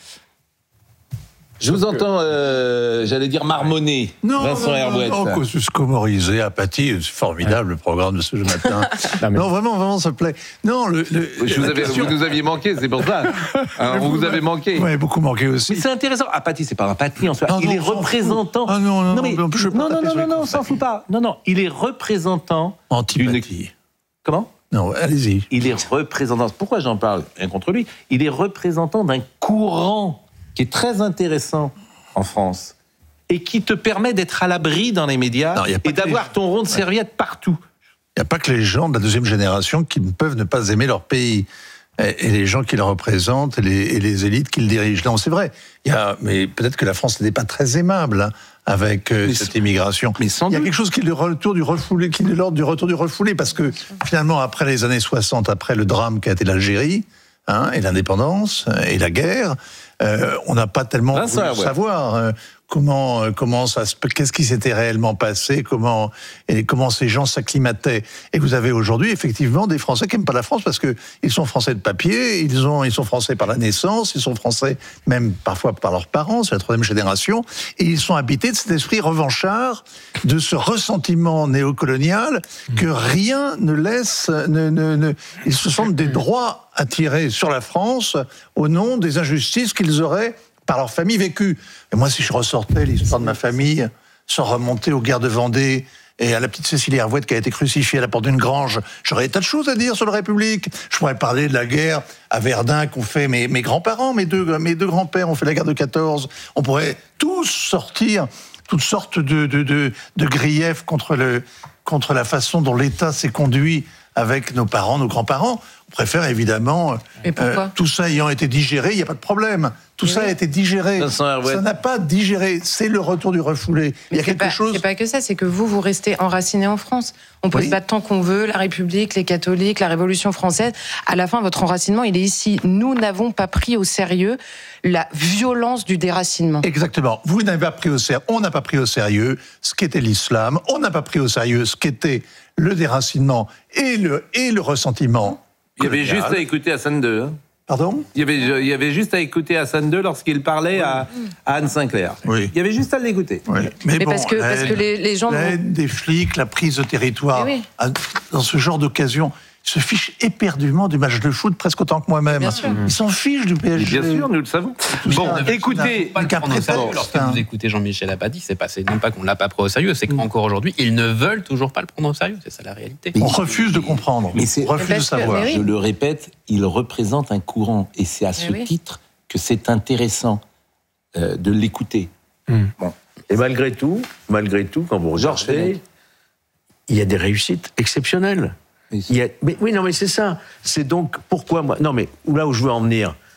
Je vous entends, euh, j'allais dire marmonner, non, Vincent Herbouet. Non, non, Kosciusko-Morizet, Apathy, c'est formidable ouais. le programme de ce matin. non, mais... non, vraiment, vraiment, ça me plaît. Non, le, le, je vous, avais, question... vous nous aviez manqué, c'est pour ça. Alors, vous, vous avez manqué. Oui, beaucoup manqué aussi. Mais c'est intéressant. Apathy, c'est pas un Apathy en soi. Non, il non, est représentant. Ah non, non, non, mais... non, je non, non, non, non, non, on s'en fout pas. Non, non, il est représentant. Antipathie. D'une... Comment? Non, allez-y. Il est représentant. Pourquoi j'en parle? Rien contre lui. Il est représentant d'un courant qui est très intéressant en France, et qui te permet d'être à l'abri dans les médias non, et d'avoir les... ton rond de serviette ouais. partout. Il n'y a pas que les gens de la deuxième génération qui peuvent ne pas aimer leur pays, et, et les gens qui le représentent, et les, et les élites qui le dirigent. Non, c'est vrai, il y a, mais peut-être que la France n'était pas très aimable hein, avec euh, cette immigration. Mais sans il y a doute. quelque chose qui est le retour du refoulé, qui est l'ordre du retour du refoulé, parce que finalement, après les années soixante, après le drame qu'a été l'Algérie, hein, et l'indépendance, et la guerre, Euh, on n'a pas tellement voulu ouais. savoir euh, comment euh, comment ça se qu'est-ce qui s'était réellement passé, comment et comment ces gens s'acclimataient. Et vous avez aujourd'hui effectivement des Français qui n'aiment pas la France parce que ils sont français de papier, ils ont ils sont français par la naissance, ils sont français même parfois par leurs parents, c'est la troisième génération, et ils sont habités de cet esprit revanchard, de ce ressentiment néocolonial que rien ne laisse, ne, ne, ne ils se sentent des droits à tirer sur la France au nom des injustices qu'ils auraient par leur famille vécues. Et moi, si je ressortais l'histoire de ma famille, sans remonter aux guerres de Vendée et à la petite Cécilie Hervouet qui a été crucifiée à la porte d'une grange, j'aurais des tas de choses à dire sur la République. Je pourrais parler de la guerre à Verdun qu'ont fait mes, mes grands-parents, mes deux, mes deux grands-pères ont fait la guerre de quatorze. On pourrait tous sortir toutes sortes de, de, de, de griefs contre, le, contre la façon dont l'État s'est conduit avec nos parents, nos grands-parents. On préfère évidemment, euh, tout ça ayant été digéré, il n'y a pas de problème. Tout oui, ça oui. a été digéré. Ça n'a pas digéré. C'est le retour du refoulé. Il y a quelque pas, chose. C'est pas que ça, c'est que vous, vous restez enraciné en France. On peut oui. se battre tant qu'on veut, la République, les catholiques, la Révolution française. À la fin, votre enracinement, il est ici. Nous n'avons pas pris au sérieux la violence du déracinement. Exactement. Vous n'avez pas pris au sérieux. On n'a pas pris au sérieux ce qu'était l'islam. On n'a pas pris au sérieux ce qu'était le déracinement et le, et le ressentiment. Il y avait juste à écouter Hassan deux. Hein. Pardon ? il y, avait, il y avait juste à écouter Hassan deux lorsqu'il parlait à, à Anne Sinclair. Oui. Il y avait juste à l'écouter. Oui. Mais, Mais bon, parce que, l'aide, parce que les, les gens... L'aide des flics, la prise de territoire, oui. dans ce genre d'occasion... se fichent éperdument du match de foot presque autant que moi-même. Ils s'en fichent du P S G. Bien sûr, nous le savons. Bon, écoutez, lorsque vous écoutez Jean-Michel Apathy, c'est pas, c'est non pas qu'on ne l'a pas pris au sérieux, c'est qu'encore aujourd'hui, ils ne veulent toujours pas le prendre au sérieux. C'est ça la réalité. On refuse de comprendre. Mais c'est, on refuse de savoir. Oui. Je le répète, il représente un courant, et c'est à ce oui. titre que c'est intéressant euh, de l'écouter. Mmh. Bon. Et malgré tout, malgré tout, quand vous regardez, il y a des réussites exceptionnelles. Il y a, mais, oui, non, mais c'est ça. C'est donc pourquoi moi. Non, mais là où je veux en venir,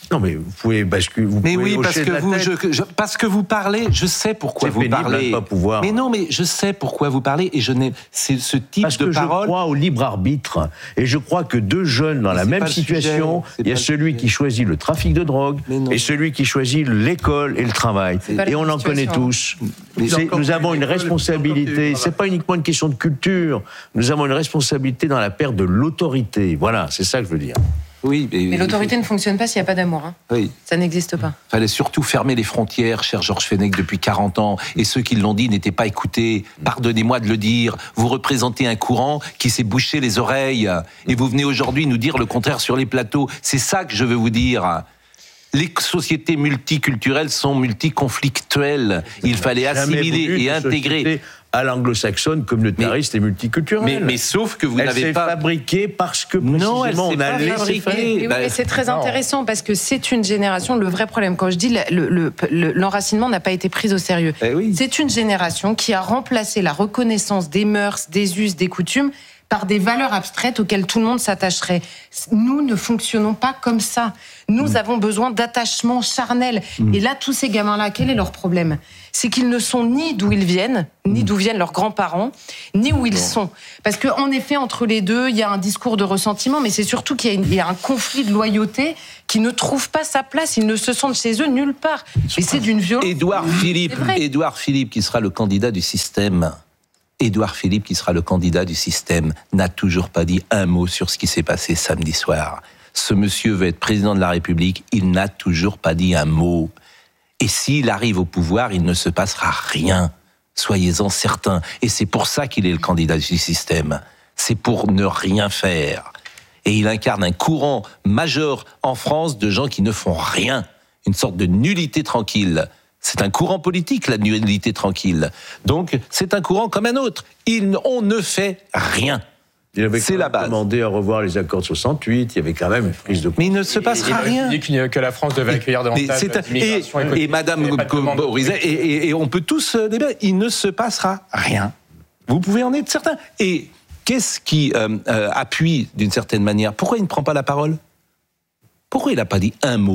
Non, mais vous pouvez basculer. Vous mais pouvez oui, parce que, vous, je, je, parce que vous parlez, je sais pourquoi vous parlez. Pas pouvoir. Mais non, mais je sais pourquoi vous parlez et je n'ai. C'est ce type parce de que parole. Je crois au libre arbitre et je crois que deux jeunes dans mais la même situation, il y a celui qui choisit le trafic de drogue et celui qui choisit l'école et le travail. Et on en connaît tous. Nous avons une responsabilité. C'est pas uniquement une question de culture. Nous avons une responsabilité dans la perte de l'autorité. Voilà, c'est ça que je veux dire. Oui, mais, mais l'autorité ne fonctionne pas s'il n'y a pas d'amour. Hein. Oui. Ça n'existe pas. Il fallait surtout fermer les frontières, cher Georges Fenech, depuis quarante ans. Et ceux qui l'ont dit n'étaient pas écoutés. Pardonnez-moi de le dire. Vous représentez un courant qui s'est bouché les oreilles. Et vous venez aujourd'hui nous dire le contraire sur les plateaux. C'est ça que je veux vous dire. Les sociétés multiculturelles sont multiconflictuelles. Il fallait assimiler et intégrer. À l'anglo-saxonne, communautariste mais, et multiculturelle. Mais, mais sauf que vous elle n'avez pas... fabriquée parce que non, elle on s'est a pas laissé faire. Mais, oui, mais c'est très intéressant parce que c'est une génération, le vrai problème, quand je dis le, le, le, l'enracinement n'a pas été pris au sérieux, eh oui. c'est une génération qui a remplacé la reconnaissance des mœurs, des us, des coutumes par des valeurs abstraites auxquelles tout le monde s'attacherait. Nous ne fonctionnons pas comme ça. Nous mmh. avons besoin d'attachement charnel. Mmh. Et là, tous ces gamins-là, quel est leur problème ? C'est qu'ils ne sont ni d'où ils viennent, ni d'où viennent leurs grands-parents, ni où ils sont. Parce qu'en effet, entre les deux, il y a un discours de ressentiment, mais c'est surtout qu'il y a, une, il y a un conflit de loyauté qui ne trouve pas sa place. Ils ne se sentent chez eux nulle part. Et c'est d'une violence. Édouard Philippe, Édouard Philippe, qui sera le candidat du système... Édouard Philippe, qui sera le candidat du système, n'a toujours pas dit un mot sur ce qui s'est passé samedi soir. Ce monsieur veut être président de la République, il n'a toujours pas dit un mot. Et s'il arrive au pouvoir, il ne se passera rien. Soyez-en certains. Et c'est pour ça qu'il est le candidat du système. C'est pour ne rien faire. Et il incarne un courant majeur en France de gens qui ne font rien. Une sorte de nullité tranquille. C'est un courant politique, la nullité tranquille. Donc, c'est un courant comme un autre. Il, on ne fait rien. Il avait c'est la base. demandé à revoir les accords de soixante-huit, il y avait quand même une prise de... Mais il ne se passera il rien. Il dit que la France devait accueillir davantage d'immigration économique. Et, et Madame Borizet, et, et, et on peut tous débattre, il ne se passera rien. Vous pouvez en être certain. Et qu'est-ce qui euh, euh, appuie d'une certaine manière ? Pourquoi il ne prend pas la parole ? Pourquoi il n'a pas dit un mot ?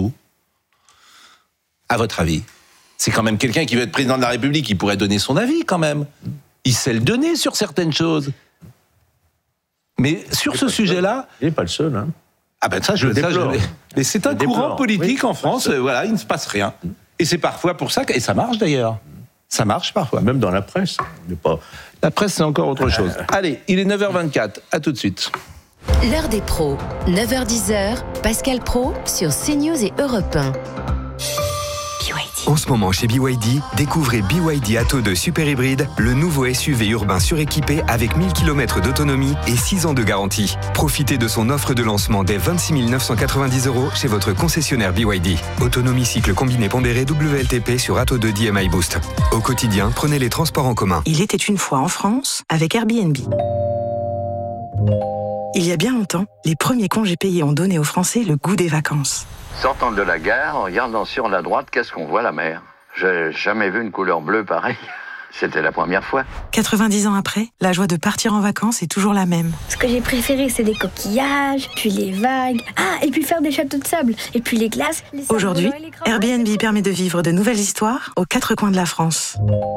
À votre avis ? C'est quand même quelqu'un qui veut être président de la République, qui pourrait donner son avis quand même. Il sait le donner sur certaines choses. Mais sur ce sujet-là... Il n'est pas le seul. Hein. Ah ben ça, je le déplore. Mais c'est un courant politique oui, en France, euh, voilà, il ne se passe rien. Et c'est parfois pour ça, que, et ça marche d'ailleurs. Ça marche parfois. Même dans la presse. Pas... La presse, c'est encore autre chose. Euh... Allez, il est neuf heures vingt-quatre, à tout de suite. L'heure des pros, neuf heures dix, Pascal Pro sur CNews et Europe un. En ce moment, chez B Y D, découvrez B Y D Atto deux Super Hybride, le nouveau S U V urbain suréquipé avec mille kilomètres d'autonomie et six ans de garantie. Profitez de son offre de lancement dès vingt-six mille neuf cent quatre-vingt-dix euros chez votre concessionnaire B Y D. Autonomie cycle combiné pondéré W L T P sur Atto deux D M I Boost. Au quotidien, prenez les transports en commun. Il était une fois en France avec Airbnb. Il y a bien longtemps, les premiers congés payés ont donné aux Français le goût des vacances. Sortant de la gare, en regardant sur la droite, qu'est-ce qu'on voit ? La mer. J'ai jamais vu une couleur bleue pareille. C'était la première fois. quatre-vingt-dix ans après, la joie de partir en vacances est toujours la même. Ce que j'ai préféré, c'est les coquillages, puis les vagues. Ah, et puis faire des châteaux de sable, et puis les glaces. Les Aujourd'hui, Airbnb permet de vivre de nouvelles histoires aux quatre coins de la France.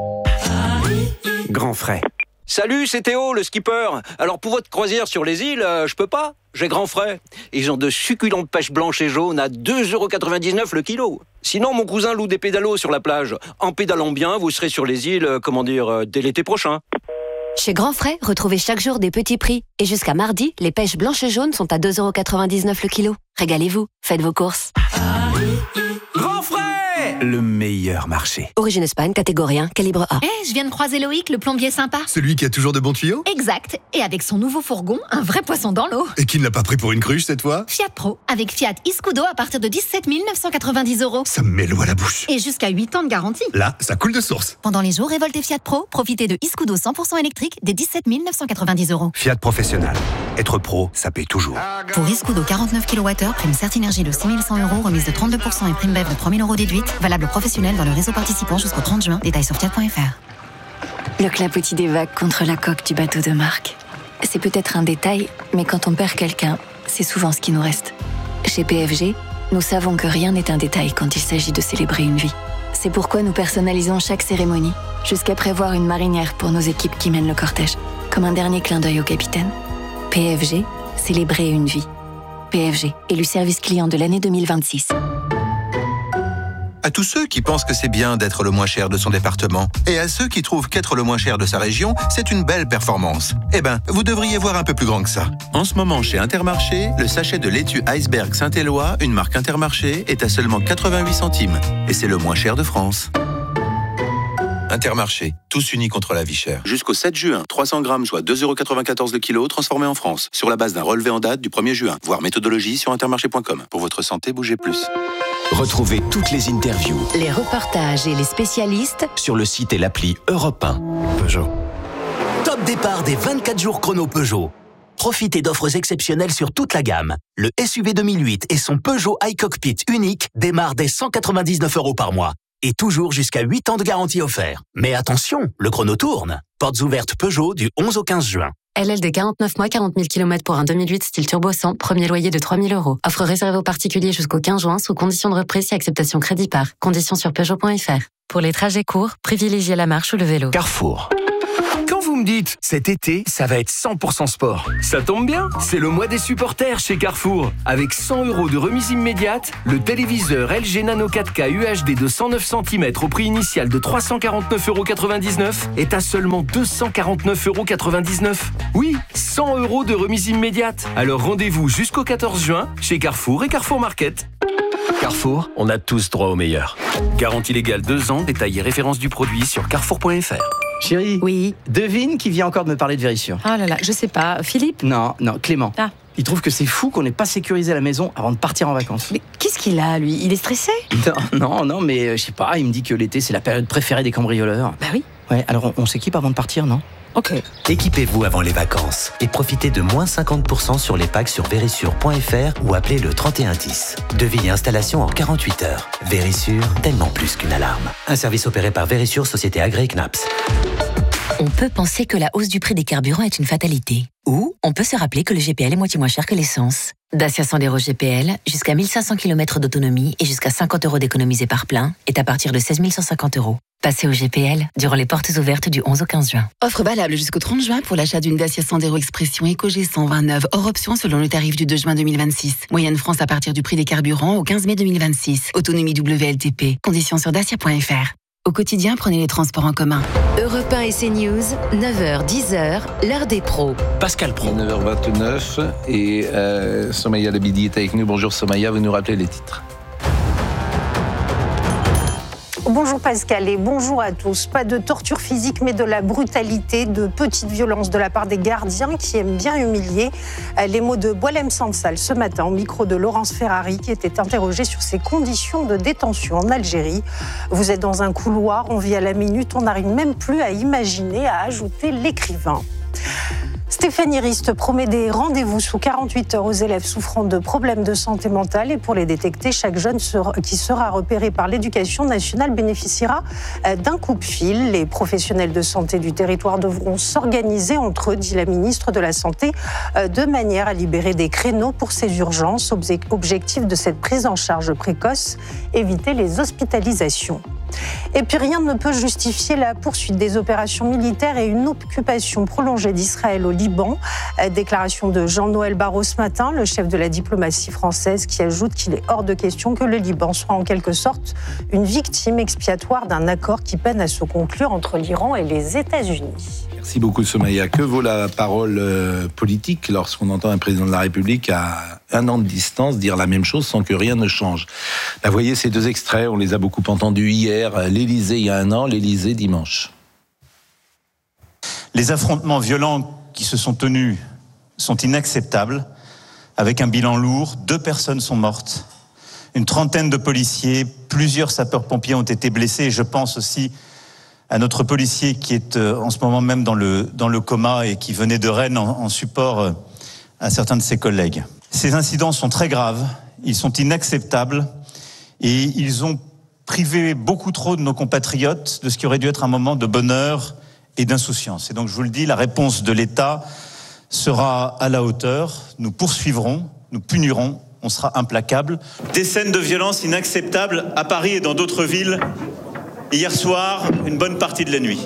Grand frais. Salut, c'est Théo, le skipper. Alors pour votre croisière sur les îles, euh, je peux pas. J'ai grand frais. Ils ont de succulentes pêches blanches et jaunes à deux euros quatre-vingt-dix-neuf le kilo. Sinon, mon cousin loue des pédalos sur la plage. En pédalant bien, vous serez sur les îles, euh, comment dire, euh, dès l'été prochain. Chez Grand Frais, retrouvez chaque jour des petits prix. Et jusqu'à mardi, les pêches blanches et jaunes sont à deux euros quatre-vingt-dix-neuf le kilo. Régalez-vous, faites vos courses. Grand Frais, le meilleur marché. Origine Espagne, catégorie un, calibre A. Eh, hey, je viens de croiser Loïc, le plombier sympa. Celui qui a toujours de bons tuyaux ? Exact. Et avec son nouveau fourgon, un vrai poisson dans l'eau. Et qui ne l'a pas pris pour une cruche cette fois ? Fiat Pro, avec Fiat Iscudo à partir de dix-sept mille neuf cent quatre-vingt-dix euros. Ça me met l'eau à la bouche. Et jusqu'à huit ans de garantie. Là, ça coule de source. Pendant les jours révoltés Fiat Pro, profitez de Iscudo cent pour cent électrique des dix-sept mille neuf cent quatre-vingt-dix euros. Fiat Professionnel. Être pro, ça paye toujours. Pour Iscudo quarante-neuf kilowattheures, prime Certinergie de six mille cent euros, remise de trente-deux pour cent et prime B E V de trois mille euros déduite. Valable professionnel dans le réseau participant jusqu'au trente juin. Détails sur fiat point f r. Le clapotis des vagues contre la coque du bateau de marque. C'est peut-être un détail, mais quand on perd quelqu'un, c'est souvent ce qui nous reste. Chez P F G, nous savons que rien n'est un détail quand il s'agit de célébrer une vie. C'est pourquoi nous personnalisons chaque cérémonie, jusqu'à prévoir une marinière pour nos équipes qui mènent le cortège, comme un dernier clin d'œil au capitaine. P F G, célébrer une vie. P F G, élu service client de l'année deux mille vingt-six. À tous ceux qui pensent que c'est bien d'être le moins cher de son département, et à ceux qui trouvent qu'être le moins cher de sa région, c'est une belle performance. Eh ben, vous devriez voir un peu plus grand que ça. En ce moment, chez Intermarché, le sachet de laitue Iceberg Saint-Éloi, une marque Intermarché, est à seulement quatre-vingt-huit centimes. Et c'est le moins cher de France. Intermarché, tous unis contre la vie chère. Jusqu'au sept juin, trois cents grammes, soit deux euros quatre-vingt-quatorze le kilo, transformés en France. Sur la base d'un relevé en date du premier juin. Voir méthodologie sur intermarché point com. Pour votre santé, bougez plus. Retrouvez toutes les interviews, les reportages et les spécialistes sur le site et l'appli Europe un. Peugeot. Top départ des vingt-quatre jours chrono Peugeot. Profitez d'offres exceptionnelles sur toute la gamme. Le S U V deux mille huit et son Peugeot iCockpit unique démarrent dès cent quatre-vingt-dix-neuf euros par mois. Et toujours jusqu'à huit ans de garantie offert. Mais attention, le chrono tourne. Portes ouvertes Peugeot du onze au quinze juin. L L D quarante-neuf mois, quarante mille kilomètres pour un deux mille huit style turbo cent, premier loyer de trois mille euros. Offre réservée aux particuliers jusqu'au quinze juin sous condition de reprise et acceptation crédit par. Conditions sur Peugeot point F R. Pour les trajets courts, privilégiez la marche ou le vélo. Carrefour. Quand vous me dites, cet été, ça va être cent pour cent sport, ça tombe bien, c'est le mois des supporters chez Carrefour. Avec cent euros de remise immédiate, le téléviseur L G Nano quatre K U H D de cent neuf centimètres au prix initial de trois cent quarante-neuf euros quatre-vingt-dix-neuf est à seulement deux cent quarante-neuf euros quatre-vingt-dix-neuf. Oui, cent euros de remise immédiate. Alors rendez-vous jusqu'au quatorze juin chez Carrefour et Carrefour Market. Carrefour, on a tous droit au meilleur. Garantie légale deux ans, détail et référence du produit sur carrefour point F R. Chérie, oui. Devine qui vient encore de me parler de Vérissure. Ah là là, je sais pas. Philippe? Non, non, Clément. Ah. Il trouve que c'est fou qu'on n'ait pas sécurisé la maison avant de partir en vacances. Mais qu'est-ce qu'il a, lui? Il est stressé? Non, non, non, mais euh, je sais pas, il me dit que l'été, c'est la période préférée des cambrioleurs. Bah oui. Ouais, alors on, on s'équipe avant de partir, non? Ok. Équipez-vous avant les vacances et profitez de moins cinquante pour cent sur les packs sur vérissure point F R ou appelez le trente et un dix. Devis et installation en quarante-huit heures. Vérissure, tellement plus qu'une alarme. Un service opéré par Vérissure, société agréée C N A P S. On peut penser que la hausse du prix des carburants est une fatalité. Ou on peut se rappeler que le G P L est moitié moins cher que l'essence. Dacia Sandero G P L, jusqu'à mille cinq cents kilomètres d'autonomie et jusqu'à cinquante euros d'économisés par plein, est à partir de seize mille cent cinquante euros. Passez au G P L durant les portes ouvertes du onze au quinze juin. Offre valable jusqu'au trente juin pour l'achat d'une Dacia Sandero Expression EcoG cent vingt-neuf, hors option selon le tarif du deux juin deux mille vingt-six. Moyenne France à partir du prix des carburants au quinze mai deux mille vingt-six. Autonomie W L T P. Conditions sur dacia point F R. Au quotidien, prenez les transports en commun. Europe un et CNews, neuf heures dix heures, l'heure des pros. Pascal Pro. neuf heures vingt-neuf et euh, Somaya Labidi est avec nous. Bonjour Somaya, vous nous rappelez les titres. Bonjour Pascal et bonjour à tous. Pas de torture physique mais de la brutalité, de petites violences de la part des gardiens qui aiment bien humilier. Les mots de Boualem Sansal ce matin au micro de Laurence Ferrari qui était interrogée sur ses conditions de détention en Algérie. Vous êtes dans un couloir, on vit à la minute, on n'arrive même plus à imaginer, a ajouté l'écrivain. Stéphanie Rist promet des rendez-vous sous quarante-huit heures aux élèves souffrant de problèmes de santé mentale et pour les détecter, chaque jeune qui sera repéré par l'éducation nationale bénéficiera d'un coup de fil. Les professionnels de santé du territoire devront s'organiser entre eux, dit la ministre de la Santé, de manière à libérer des créneaux pour ces urgences. Objectif de cette prise en charge précoce, éviter les hospitalisations. Et puis rien ne peut justifier la poursuite des opérations militaires et une occupation prolongée d'Israël au Liban. Déclaration de Jean-Noël Barrot ce matin, le chef de la diplomatie française, qui ajoute qu'il est hors de question que le Liban soit en quelque sorte une victime expiatoire d'un accord qui peine à se conclure entre l'Iran et les États-Unis. Merci beaucoup Somaya. Que vaut la parole euh, politique lorsqu'on entend un président de la République à un an de distance dire la même chose sans que rien ne change? Là, vous voyez ces deux extraits, on les a beaucoup entendus hier. L'Élysée il y a un an, l'Élysée dimanche. Les affrontements violents qui se sont tenus sont inacceptables, avec un bilan lourd. Deux personnes sont mortes, une trentaine de policiers, plusieurs sapeurs-pompiers ont été blessés. Et je pense aussi à notre policier qui est en ce moment même dans le, dans le coma et qui venait de Rennes en, en support à certains de ses collègues. Ces incidents sont très graves, ils sont inacceptables et ils ont privé beaucoup trop de nos compatriotes de ce qui aurait dû être un moment de bonheur et d'insouciance. Et donc je vous le dis, la réponse de l'État sera à la hauteur. Nous poursuivrons, nous punirons on sera implacable. Des scènes de violence inacceptables à Paris et dans d'autres villes. Hier soir, une bonne partie de la nuit.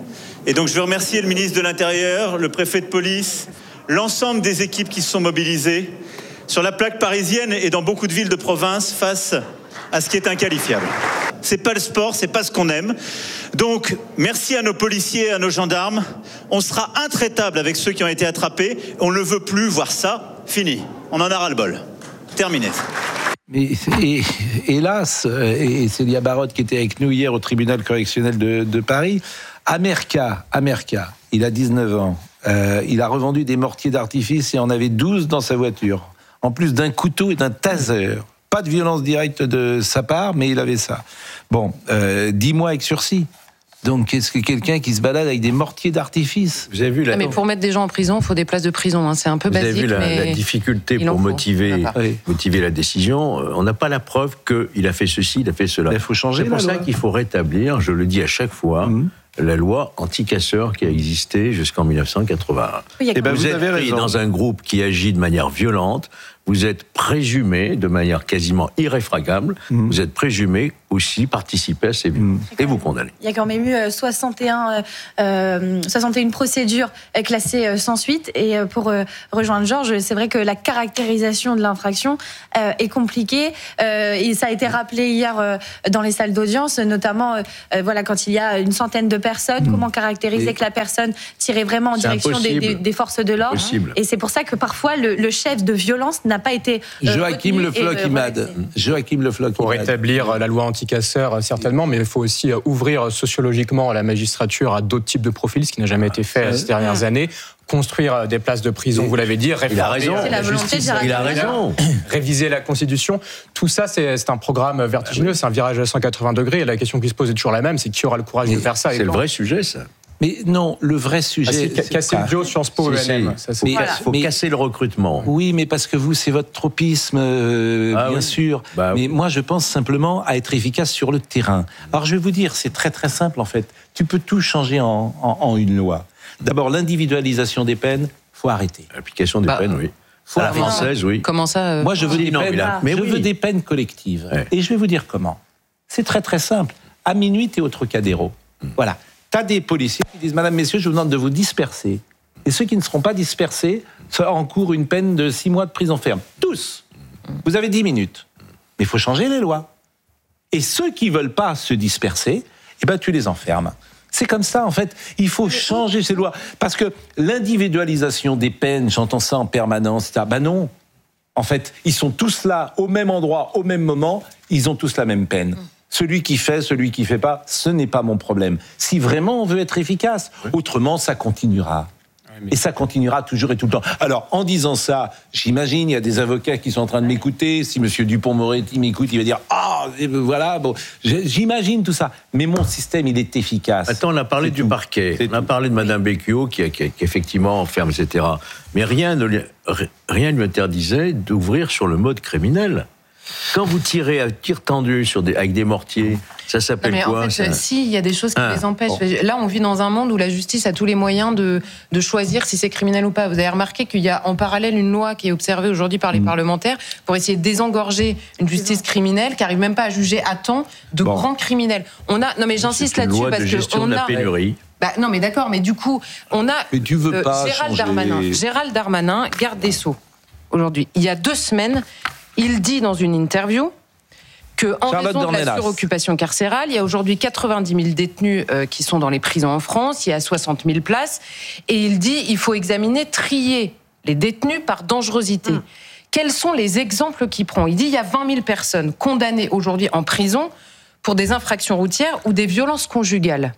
Et donc je veux remercier le ministre de l'Intérieur, le préfet de police, l'ensemble des équipes qui se sont mobilisées sur la plaque parisienne et dans beaucoup de villes de province face à ce qui est inqualifiable. C'est pas le sport, c'est pas ce qu'on aime. Donc, merci à nos policiers et à nos gendarmes. On sera intraitable avec ceux qui ont été attrapés. On ne veut plus voir ça. Fini. On en a ras-le-bol. Terminé. Mais et, hélas, et Célia Barotte qui était avec nous hier au tribunal correctionnel de, de Paris, Amerka, Amerka, il a dix-neuf ans, euh, il a revendu des mortiers d'artifice et en avait douze dans sa voiture, en plus d'un couteau et d'un taser. Pas de violence directe de sa part, mais il avait ça. Bon, euh, dix mois avec sursis. Donc, est-ce que quelqu'un qui se balade avec des mortiers d'artifice? Vous avez vu la... Mais pour mettre des gens en prison, il faut des places de prison. Hein. C'est un peu Vous basique. Vous avez vu la, mais la difficulté pour motiver, oui. motiver la décision. On n'a pas la preuve qu'il a fait ceci, il a fait cela. Il faut changer. C'est pour ça qu'il faut rétablir, je le dis à chaque fois, mmh. la loi anti-casseurs qui a existé jusqu'en dix-neuf cent quatre-vingt-un. Oui, et ben vous, vous êtes pris raison. Dans un groupe qui agit de manière violente, vous êtes présumé, de manière quasiment irréfragable, mmh. vous êtes présumé aussi participer à ces violences. Mmh. Et vous condamnez. Il y a quand même eu soixante et un, euh, soixante et une procédures classées sans suite. Et pour euh, rejoindre Georges, c'est vrai que la caractérisation de l'infraction euh, est compliquée. Euh, et ça a été rappelé hier euh, dans les salles d'audience, notamment euh, voilà, quand il y a une centaine de personnes, mmh. comment caractériser et que la personne tirait vraiment en direction des, des, des forces de l'ordre. Impossible. Et c'est pour ça que parfois le, le chef de violence n'a pas été euh, Joachim Le Floch-Imad. Joachim Le Floch-Imad. Pour rétablir la loi anti-casseurs, certainement, mais il faut aussi ouvrir sociologiquement la magistrature à d'autres types de profils, ce qui n'a jamais été fait ces dernières années. Construire des places de prison, vous l'avez dit, réformer il a raison. C'est la, la justice, il a raison. Réviser la Constitution. Tout ça, c'est, c'est un programme vertigineux, c'est un virage à cent quatre-vingts degrés. Et la question qui se pose est toujours la même, c'est qui aura le courage mais de faire ça. C'est le vrai sujet, ça. Mais non, le vrai sujet... Ah, c'est casser le bio Sciences Po, E N M. Il voilà. faut mais, casser le recrutement. Oui, mais parce que vous, c'est votre tropisme, euh, ah, bien oui. sûr. Bah, mais oui. moi, je pense simplement à être efficace sur le terrain. Alors, je vais vous dire, c'est très très simple, en fait. Tu peux tout changer en, en, en une loi. D'abord, l'individualisation des peines, il faut arrêter. L'application des bah, peines, oui. Faut à la française, oui. Comment ça euh... Moi, je veux, si, des, non, peines, a... mais je oui. veux des peines collectives. Ouais. Et je vais vous dire comment. C'est très très simple. À minuit, t'es au Trocadéro. Mmh. Voilà. T'as des policiers qui disent « Madame, messieurs, je vous demande de vous disperser. » Et ceux qui ne seront pas dispersés, ça encourt une peine de six mois de prison ferme. Tous. Vous avez dix minutes. Mais il faut changer les lois. Et ceux qui ne veulent pas se disperser, eh ben, tu les enfermes. C'est comme ça, en fait. Il faut changer ces lois. Parce que l'individualisation des peines, j'entends ça en permanence, ben non. En fait, ils sont tous là, au même endroit, au même moment, ils ont tous la même peine. Celui qui fait, celui qui ne fait pas, ce n'est pas mon problème. Si vraiment on veut être efficace, autrement ça continuera. Et ça continuera toujours et tout le temps. Alors, en disant ça, j'imagine, il y a des avocats qui sont en train de m'écouter. Si M. Dupond-Moretti m'écoute, il va dire « Ah, oh, voilà, bon, j'imagine tout ça. » Mais mon système, il est efficace. Attends, on a parlé du tout. parquet. C'est on a tout. parlé de Mme Becchio, qui, qui, qui effectivement enferme, et cetera. Mais rien ne lui, rien ne lui interdisait d'ouvrir sur le mode criminel. Quand vous tirez à tir tendu sur des, avec des mortiers, ça s'appelle mais quoi en fait, ça si, il y a des choses qui ah, les empêchent. Bon. Là, on vit dans un monde où la justice a tous les moyens de, de choisir si c'est criminel ou pas. Vous avez remarqué qu'il y a en parallèle une loi qui est observée aujourd'hui par les mmh. parlementaires pour essayer de désengorger une justice criminelle qui n'arrive même pas à juger à temps de bon. grands criminels. On a, non mais j'insiste c'est une là-dessus loi parce de gestion que on de la a. pénurie. Bah, non mais d'accord, mais du coup, on a mais tu veux pas euh, Gérald changer... Darmanin, Gérald Darmanin, garde des Sceaux. Aujourd'hui, il y a deux semaines, il dit dans une interview qu'en raison de la suroccupation carcérale, il y a aujourd'hui quatre-vingt-dix mille détenus euh, qui sont dans les prisons en France, il y a soixante mille places, et il dit qu'il faut examiner, trier les détenus par dangerosité. Mmh. Quels sont les exemples qu'il prend ? Il dit qu'il y a vingt mille personnes condamnées aujourd'hui en prison pour des infractions routières ou des violences conjugales.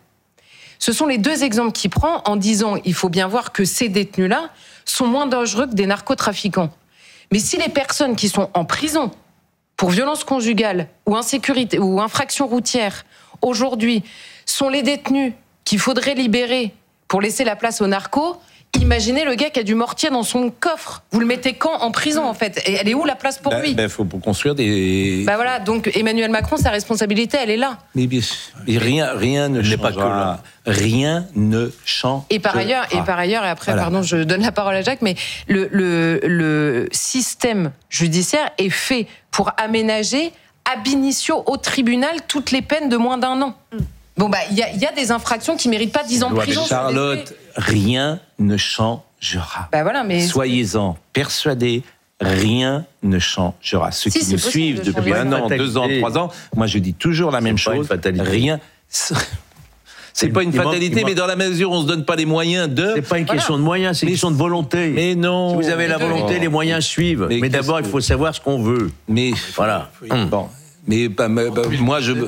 Ce sont les deux exemples qu'il prend en disant qu'il faut bien voir que ces détenus-là sont moins dangereux que des narcotrafiquants. Mais si les personnes qui sont en prison pour violence conjugale ou insécurité ou infraction routière, aujourd'hui, sont les détenus qu'il faudrait libérer pour laisser la place aux narcos, imaginez le gars qui a du mortier dans son coffre. Vous le mettez quand en prison, en fait? Et elle est où la place pour bah, lui? Il bah, faut construire des... Bah voilà, donc Emmanuel Macron, sa responsabilité, elle est là. Mais, mais rien, rien ne changera. Pas que là. Rien ne change. Et par ailleurs, et par ailleurs, et après, voilà. pardon, je donne la parole à Jacques, mais le, le, le système judiciaire est fait pour aménager ab initio au tribunal toutes les peines de moins d'un an. Bon bah, il y, y a des infractions qui méritent pas dix ans de prison. Charlotte, rien ne changera. Bah voilà, mais soyez-en persuadés. Rien ne changera. Ceux si, qui nous suivent depuis un an, deux ans, trois ans, moi je dis toujours la même chose. Rien. C'est pas une fatalité, manque, mais dans la mesure où on se donne pas les moyens de. C'est pas une voilà. question de moyens, c'est une question de volonté. Mais non. Si vous avez la volonté, les moyens suivent. Mais, mais d'abord, il faut savoir ce qu'on veut. Mais voilà. Hum. Bon. Mais bah, bah, bah, moi, je.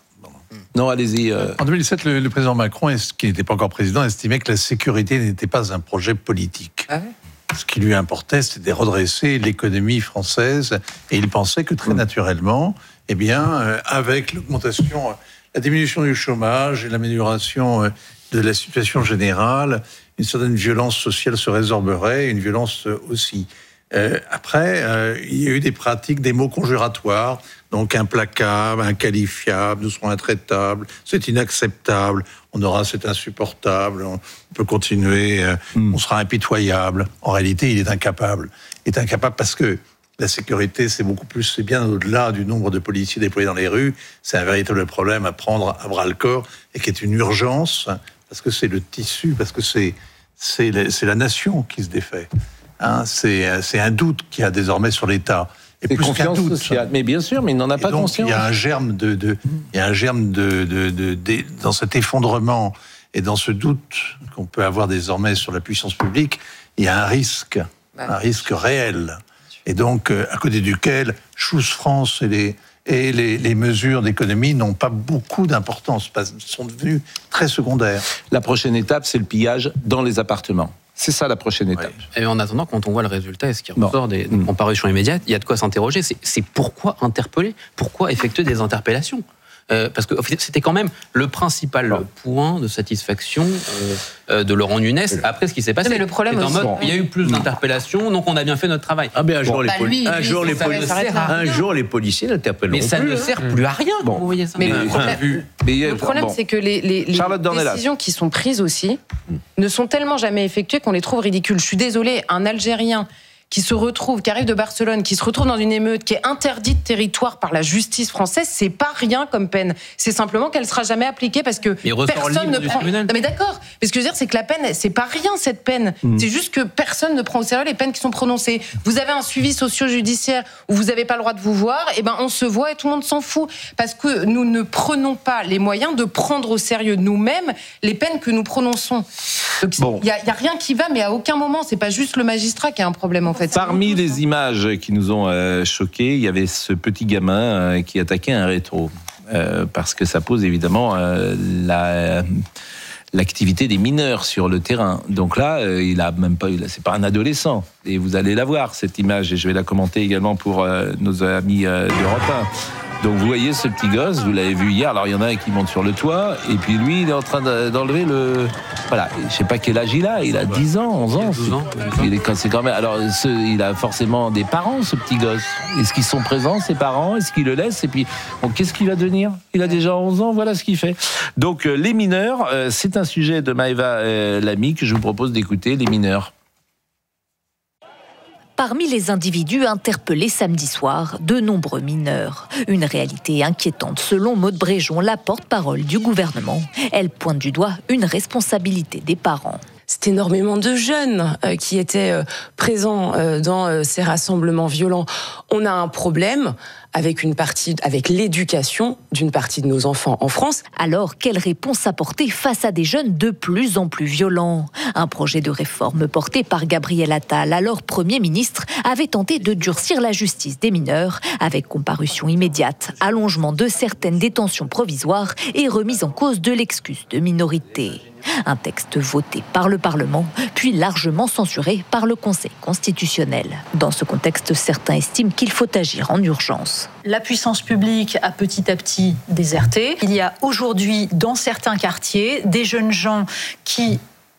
Non, allez-y. Euh... En deux mille sept, le, le président Macron, qui n'était pas encore président, estimait que la sécurité n'était pas un projet politique. Ah ouais. Ce qui lui importait, c'était de redresser l'économie française, et il pensait que très hum. naturellement, eh bien, euh, avec l'augmentation. La diminution du chômage et l'amélioration de la situation générale, une certaine violence sociale se résorberait, une violence aussi. Euh, après, euh, il y a eu des pratiques, des mots conjuratoires, donc implacable, inqualifiable, nous serons intraitables, c'est inacceptable, on aura, c'est insupportable, on peut continuer, euh, mm. on sera impitoyable. En réalité, il est incapable. Il est incapable parce que la sécurité, c'est beaucoup plus, c'est bien au-delà du nombre de policiers déployés dans les rues. C'est un véritable problème à prendre à bras-le-corps et qui est une urgence parce que c'est le tissu, parce que c'est c'est la, c'est la nation qui se défait. Hein, c'est c'est un doute qu'il y a désormais sur l'État. Et c'est plus qu'un doute. Sociale. Mais bien sûr, mais il n'en a et pas donc, conscience. Il y a un germe de, de il y a un germe de, de, de, de dans cet effondrement et dans ce doute qu'on peut avoir désormais sur la puissance publique. Il y a un risque, ouais. un risque réel. Et donc, euh, à côté duquel, Choose France et les, et les, les mesures d'économie n'ont pas beaucoup d'importance, sont devenues très secondaires. La prochaine étape, c'est le pillage dans les appartements. C'est ça la prochaine étape. Ouais. Et en attendant, quand on voit le résultat et ce qui ressort des, des comparutions immédiates, il y a de quoi s'interroger. C'est, c'est pourquoi interpeller? Pourquoi effectuer des interpellations? Euh, parce que c'était quand même le principal non. point de satisfaction euh, de Laurent Nunez après ce qui s'est passé. Non, mais le problème aussi, en mode, bon. il y a eu plus d'interpellations, donc on a bien fait notre travail. Ah ben un jour bon, les, bah poli- lui, un lui, jour les, poli- un jour les policiers n'interpelleront plus. Mais ça plus, ne sert hein. plus à rien. Bon. Vous voyez ça. Mais, mais le problème, vu. Mais le problème bon. c'est que les, les, les décisions qui sont prises aussi mm. ne sont tellement jamais effectuées qu'on les trouve ridicules. Je suis désolée, un Algérien qui se retrouve, qui arrive de Barcelone, qui se retrouve dans une émeute, qui est interdite de territoire par la justice française, c'est pas rien comme peine. C'est simplement qu'elle sera jamais appliquée parce que personne ne prend. Non mais d'accord. Mais ce que je veux dire, c'est que la peine, c'est pas rien cette peine. Mmh. C'est juste que personne ne prend au sérieux les peines qui sont prononcées. Vous avez un suivi socio-judiciaire où vous n'avez pas le droit de vous voir, et ben on se voit et tout le monde s'en fout parce que nous ne prenons pas les moyens de prendre au sérieux nous-mêmes les peines que nous prononçons. Donc il bon. y, y a rien qui va, mais à aucun moment, c'est pas juste le magistrat qui a un problème en fait. Parmi les images qui nous ont euh, choqués, il y avait ce petit gamin euh, qui attaquait un rétro. Euh, parce que ça pose évidemment euh, la, l'activité des mineurs sur le terrain. Donc là, euh, il a même pas, il a, c'est pas un adolescent. Et vous allez la voir, cette image, et je vais la commenter également pour euh, nos amis euh, d'Europe un. Donc vous voyez ce petit gosse, vous l'avez vu hier, alors il y en a un qui monte sur le toit, et puis lui il est en train d'enlever le... Voilà, je sais pas quel âge il a, il a dix ans, onze ans. douze ans. Il est, c'est quand même... Alors ce, il a forcément des parents, ce petit gosse. Est-ce qu'ils sont présents, ses parents? Est-ce qu'ils le laissent? Et puis, bon, qu'est-ce qu'il va devenir? Il a déjà onze ans, voilà ce qu'il fait. Donc euh, les mineurs, euh, c'est un sujet de Maëva euh, Lamy que je vous propose d'écouter, les mineurs. Parmi les individus interpellés samedi soir, de nombreux mineurs. Une réalité inquiétante selon Maude Bréjon, la porte-parole du gouvernement. Elle pointe du doigt une responsabilité des parents. C'est énormément de jeunes euh, qui étaient euh, présents euh, dans euh, ces rassemblements violents. On a un problème avec une partie, avec l'éducation d'une partie de nos enfants en France. Alors, quelle réponse apporter face à des jeunes de plus en plus violents? Un projet de réforme porté par Gabriel Attal, alors Premier ministre, avait tenté de durcir la justice des mineurs avec comparution immédiate, allongement de certaines détentions provisoires et remise en cause de l'excuse de minorité. Un texte voté par le Parlement, puis largement censuré par le Conseil constitutionnel. Dans ce contexte, certains estiment qu'il faut agir en urgence. La puissance publique a petit à petit déserté. Il y a aujourd'hui, dans certains quartiers, des jeunes gens qui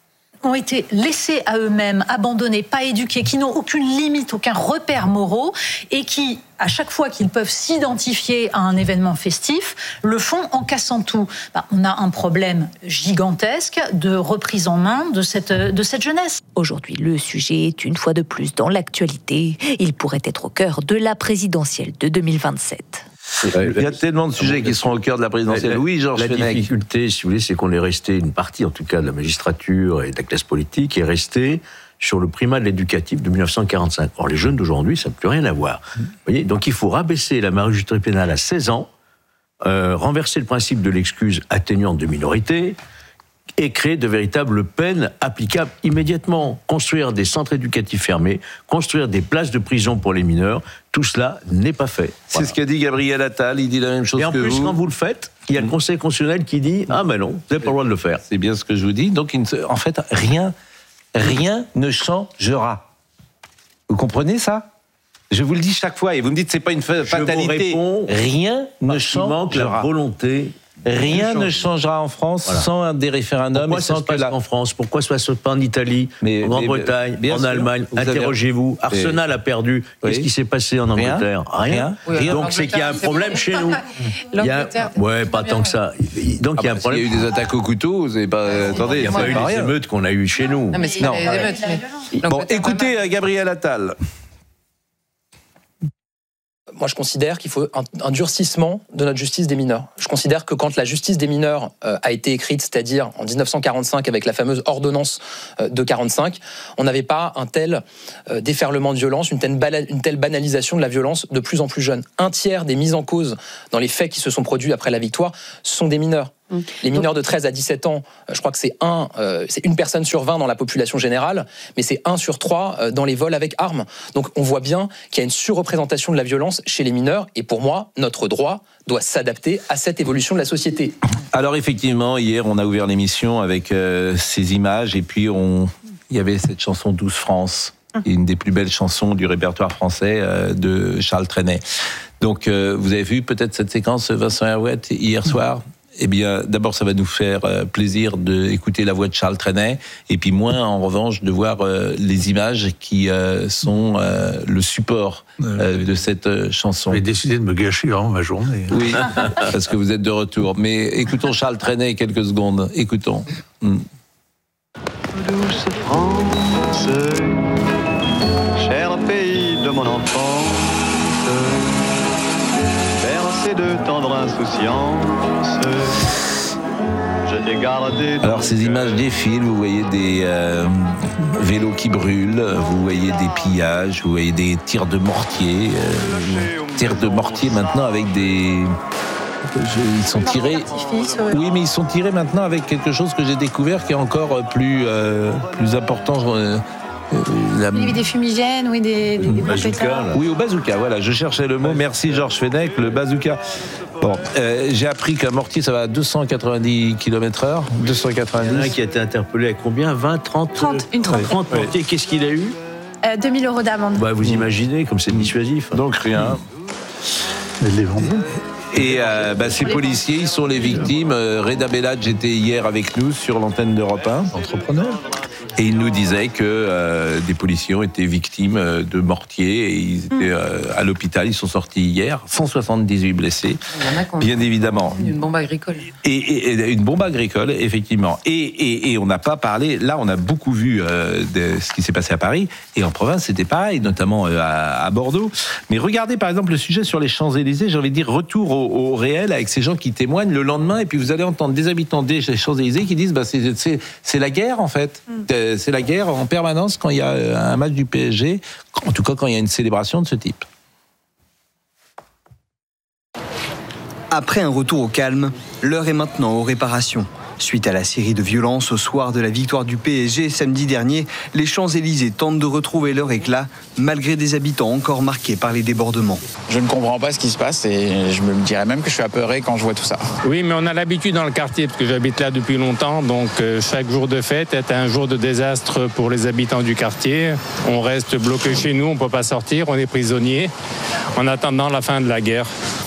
ont été laissés à eux-mêmes, abandonnés, pas éduqués, qui n'ont aucune limite, aucun repère moraux, et qui, à chaque fois qu'ils peuvent s'identifier à un événement festif, le font en cassant tout. Ben, on a un problème gigantesque de reprise en main de cette, de cette jeunesse. Aujourd'hui, le sujet est une fois de plus dans l'actualité. Il pourrait être au cœur de la présidentielle de deux mille vingt-sept. Il y a tellement de sujets qui seront au cœur de la présidentielle. Oui, Georges La Fenech. difficulté, si vous voulez, c'est qu'on est resté, une partie en tout cas de la magistrature et de la classe politique est restée sur le primat de l'éducatif de dix-neuf cent quarante-cinq. Or, les jeunes d'aujourd'hui, ça n'a plus rien à voir. Vous voyez, donc il faut rabaisser la majorité pénale à seize ans, euh, renverser le principe de l'excuse atténuante de minorité, et créer de véritables peines applicables immédiatement. Construire des centres éducatifs fermés, construire des places de prison pour les mineurs, tout cela n'est pas fait. C'est voilà. Ce qu'a dit Gabriel Attal, il dit la même chose que vous. Et en plus, vous. quand vous le faites, il y a le Conseil constitutionnel qui dit « Ah ben non, vous n'avez pas le droit de le faire ». C'est bien ce que je vous dis. Donc, en fait, rien, rien ne changera. Vous comprenez ça ? Je vous le dis chaque fois, et vous me dites que ce n'est pas une fatalité. Je vous réponds, rien ne changera. Il manque la volonté. Rien ne changera en France voilà. sans des référendums. Pourquoi et ça sans se passe la... en France ? Pourquoi ça se passe pas en Italie, mais, en Grande-Bretagne, en sûr, Allemagne ? Interrogez-vous. Avez... Arsenal a perdu. Oui. Qu'est-ce qui s'est passé en Angleterre ? Rien. Rien. Oui, donc c'est qu'il y a un problème chez nous. L'Angleterre. A... Ouais, pas tant que ça. Donc il ah y a un problème. Il y a eu des attaques au couteau. Vous avez pas. Ah, attendez, il n'y a pas eu les émeutes qu'on a eues chez nous. Non, mais c'est non. Les émeutes. Bon, écoutez, Gabriel Attal. Moi, je considère qu'il faut un, un durcissement de notre justice des mineurs. Je considère que quand la justice des mineurs euh, a été écrite, c'est-à-dire en dix-neuf cent quarante-cinq avec la fameuse ordonnance euh, de quarante-cinq, on n'avait pas un tel euh, déferlement de violence, une telle, bala- une telle banalisation de la violence de plus en plus jeune. Un tiers des mises en cause dans les faits qui se sont produits après la victoire sont des mineurs. Les mineurs de treize à dix-sept ans, je crois que c'est, un, euh, c'est une personne sur vingt dans la population générale, mais c'est un sur trois euh, dans les vols avec armes. Donc on voit bien qu'il y a une surreprésentation de la violence chez les mineurs, et pour moi, notre droit doit s'adapter à cette évolution de la société. Alors effectivement, hier, on a ouvert l'émission avec euh, ces images, et puis on... il y avait cette chanson Douce France, une des plus belles chansons du répertoire français euh, de Charles Trenet. Donc euh, vous avez vu peut-être cette séquence, Vincent Herouet, hier soir ? Eh bien, d'abord, ça va nous faire plaisir d'écouter la voix de Charles Trenet, et puis moins, en revanche, de voir les images qui sont le support de cette chanson. J'ai décidé de me gâcher vraiment ma journée. Oui, parce que vous êtes de retour. Mais écoutons Charles Trenet quelques secondes. Écoutons. Mm. Douce France, cher pays de mon enfance, de tendre insouciance, je t'ai gardé. Alors ces images défilent, vous voyez des euh, vélos qui brûlent, vous voyez des pillages, vous voyez des tirs de mortier, euh, tirs de mortier maintenant avec des... Ils sont tirés. Oui, mais ils sont tirés maintenant avec quelque chose que j'ai découvert qui est encore plus, euh, plus important. Euh, La... Oui, des fumigènes, oui, des, des, des bazooka, oui, au bazooka, voilà, je cherchais le mot. Merci Georges Fenech, le bazooka. Bon, euh, j'ai appris qu'un mortier, ça va à deux cent quatre-vingt-dix kilomètres heure. deux cent quatre-vingt-dix. Il y en a un qui a été interpellé à combien ? vingt, trente trente, une trentaine. trente mortiers, ouais. Qu'est-ce qu'il a eu ? euh, deux mille euros d'amende. Bah, vous imaginez, comme c'est dissuasif. Donc rien. Elle les vend. Et euh, bah, ces policiers, ils sont les victimes. Euh, Reda Belladj était hier avec nous sur l'antenne d'Europe un. Entrepreneur. Et il nous disait que euh, des policiers ont été victimes euh, de mortiers, et ils étaient euh, à l'hôpital, ils sont sortis hier, cent soixante-dix-huit blessés, bien évidemment. Une bombe agricole. Et, et, et une bombe agricole, effectivement. Et, et, et on n'a pas parlé, là on a beaucoup vu euh, de ce qui s'est passé à Paris, et en province c'était pareil, notamment euh, à, à Bordeaux. Mais regardez par exemple le sujet sur les Champs-Élysées, j'ai envie de dire retour au, au réel avec ces gens qui témoignent le lendemain, et puis vous allez entendre des habitants des Champs-Élysées qui disent bah, c'est, c'est, c'est la guerre en fait. Mm. C'est la guerre en permanence quand il y a un match du P S G, en tout cas quand il y a une célébration de ce type. Après un retour au calme, l'heure est maintenant aux réparations. Suite à la série de violences au soir de la victoire du P S G samedi dernier, les Champs-Élysées tentent de retrouver leur éclat, malgré des habitants encore marqués par les débordements. Je ne comprends pas ce qui se passe et je me dirais même que je suis apeuré quand je vois tout ça. Oui, mais on a l'habitude dans le quartier, parce que j'habite là depuis longtemps, donc chaque jour de fête est un jour de désastre pour les habitants du quartier. On reste bloqué chez nous, on ne peut pas sortir, on est prisonnier, en attendant la fin de la guerre.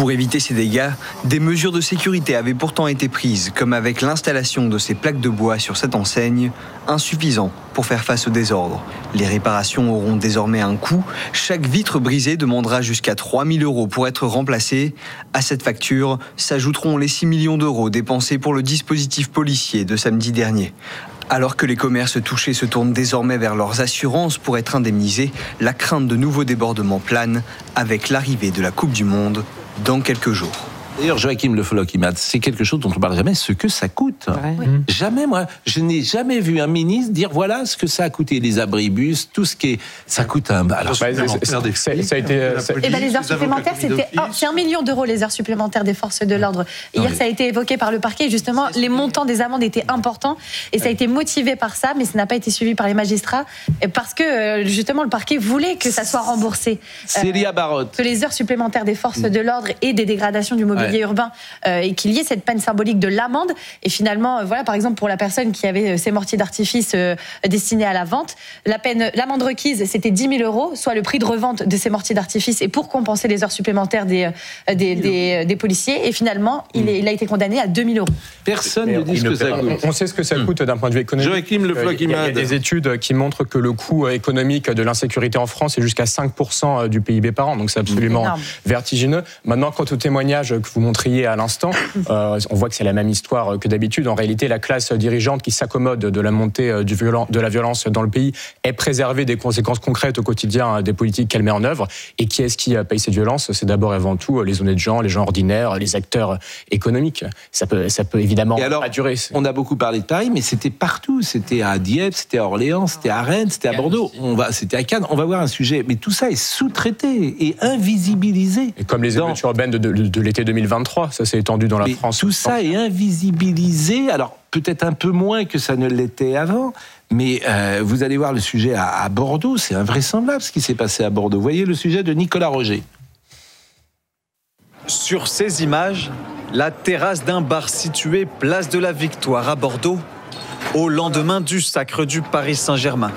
Pour éviter ces dégâts, des mesures de sécurité avaient pourtant été prises, comme avec l'installation de ces plaques de bois sur cette enseigne, insuffisant pour faire face au désordre. Les réparations auront désormais un coût. Chaque vitre brisée demandera jusqu'à trois mille euros pour être remplacée. À cette facture s'ajouteront les six millions d'euros dépensés pour le dispositif policier de samedi dernier. Alors que les commerces touchés se tournent désormais vers leurs assurances pour être indemnisés, la crainte de nouveaux débordements plane avec l'arrivée de la Coupe du Monde dans quelques jours. D'ailleurs, Joachim Le Floch-Imad, c'est quelque chose dont on ne parle jamais, ce que ça coûte. Ouais. Mmh. Jamais, moi, je n'ai jamais vu un ministre dire voilà ce que ça a coûté, les abribus, tout ce qui est. Ça coûte un. Alors, bah, c'est, c'est, ça a été. Et ben, les heures supplémentaires, c'était un, c'est un million d'euros, les heures supplémentaires des forces de l'ordre. Hier, oui. Ça a été évoqué par le parquet, justement, les montants des amendes étaient importants, et ça a été motivé par ça, mais ça n'a pas été suivi par les magistrats, parce que, justement, le parquet voulait que ça soit remboursé. Célia Barotte. Que les heures supplémentaires des forces de l'ordre et des dégradations du mobilier ouais. urbain, euh, et qu'il y ait cette peine symbolique de l'amende. Et finalement, euh, voilà, par exemple, pour la personne qui avait euh, ces mortiers d'artifice euh, destinés à la vente, la peine, l'amende requise, c'était dix mille euros, soit le prix de revente de ces mortiers d'artifice, et pour compenser les heures supplémentaires des, euh, des, des, des policiers. Et finalement, il, est, il a été condamné à deux mille euros. Personne ne dit ce que ça coûte. On sait ce que ça coûte d'un point de vue économique. Joachim Le Floch-Imad. Il y a des études qui montrent que le coût économique de l'insécurité en France est jusqu'à cinq pour cent du P I B par an. Donc c'est absolument énorme. Vertigineux. Maintenant, quant au témoignage que vous montriez à l'instant, euh, on voit que c'est la même histoire que d'habitude. En réalité, la classe dirigeante qui s'accommode de la montée du violent, de la violence dans le pays est préservée des conséquences concrètes au quotidien des politiques qu'elle met en œuvre. Et qui est-ce qui paye cette violence ? C'est d'abord et avant tout les honnêtes gens, les gens ordinaires, les acteurs économiques. Ça peut, ça peut évidemment alors, pas durer. On a beaucoup parlé de Paris, mais c'était partout. C'était à Dieppe, c'était à Orléans, c'était à Rennes, c'était à Bordeaux. On va, c'était à Cannes. On va voir un sujet. Mais tout ça est sous-traité et invisibilisé. Et comme les émeutes urbaines de, de, de l'été deux mille vingt-trois, ça s'est étendu dans la mais France. Tout ça est invisibilisé. Alors, peut-être un peu moins que ça ne l'était avant, mais euh, vous allez voir le sujet à, à Bordeaux. C'est invraisemblable ce qui s'est passé à Bordeaux. Vous voyez le sujet de Nicolas Roger. Sur ces images, la terrasse d'un bar situé place de la Victoire à Bordeaux, au lendemain du sacre du Paris Saint-Germain.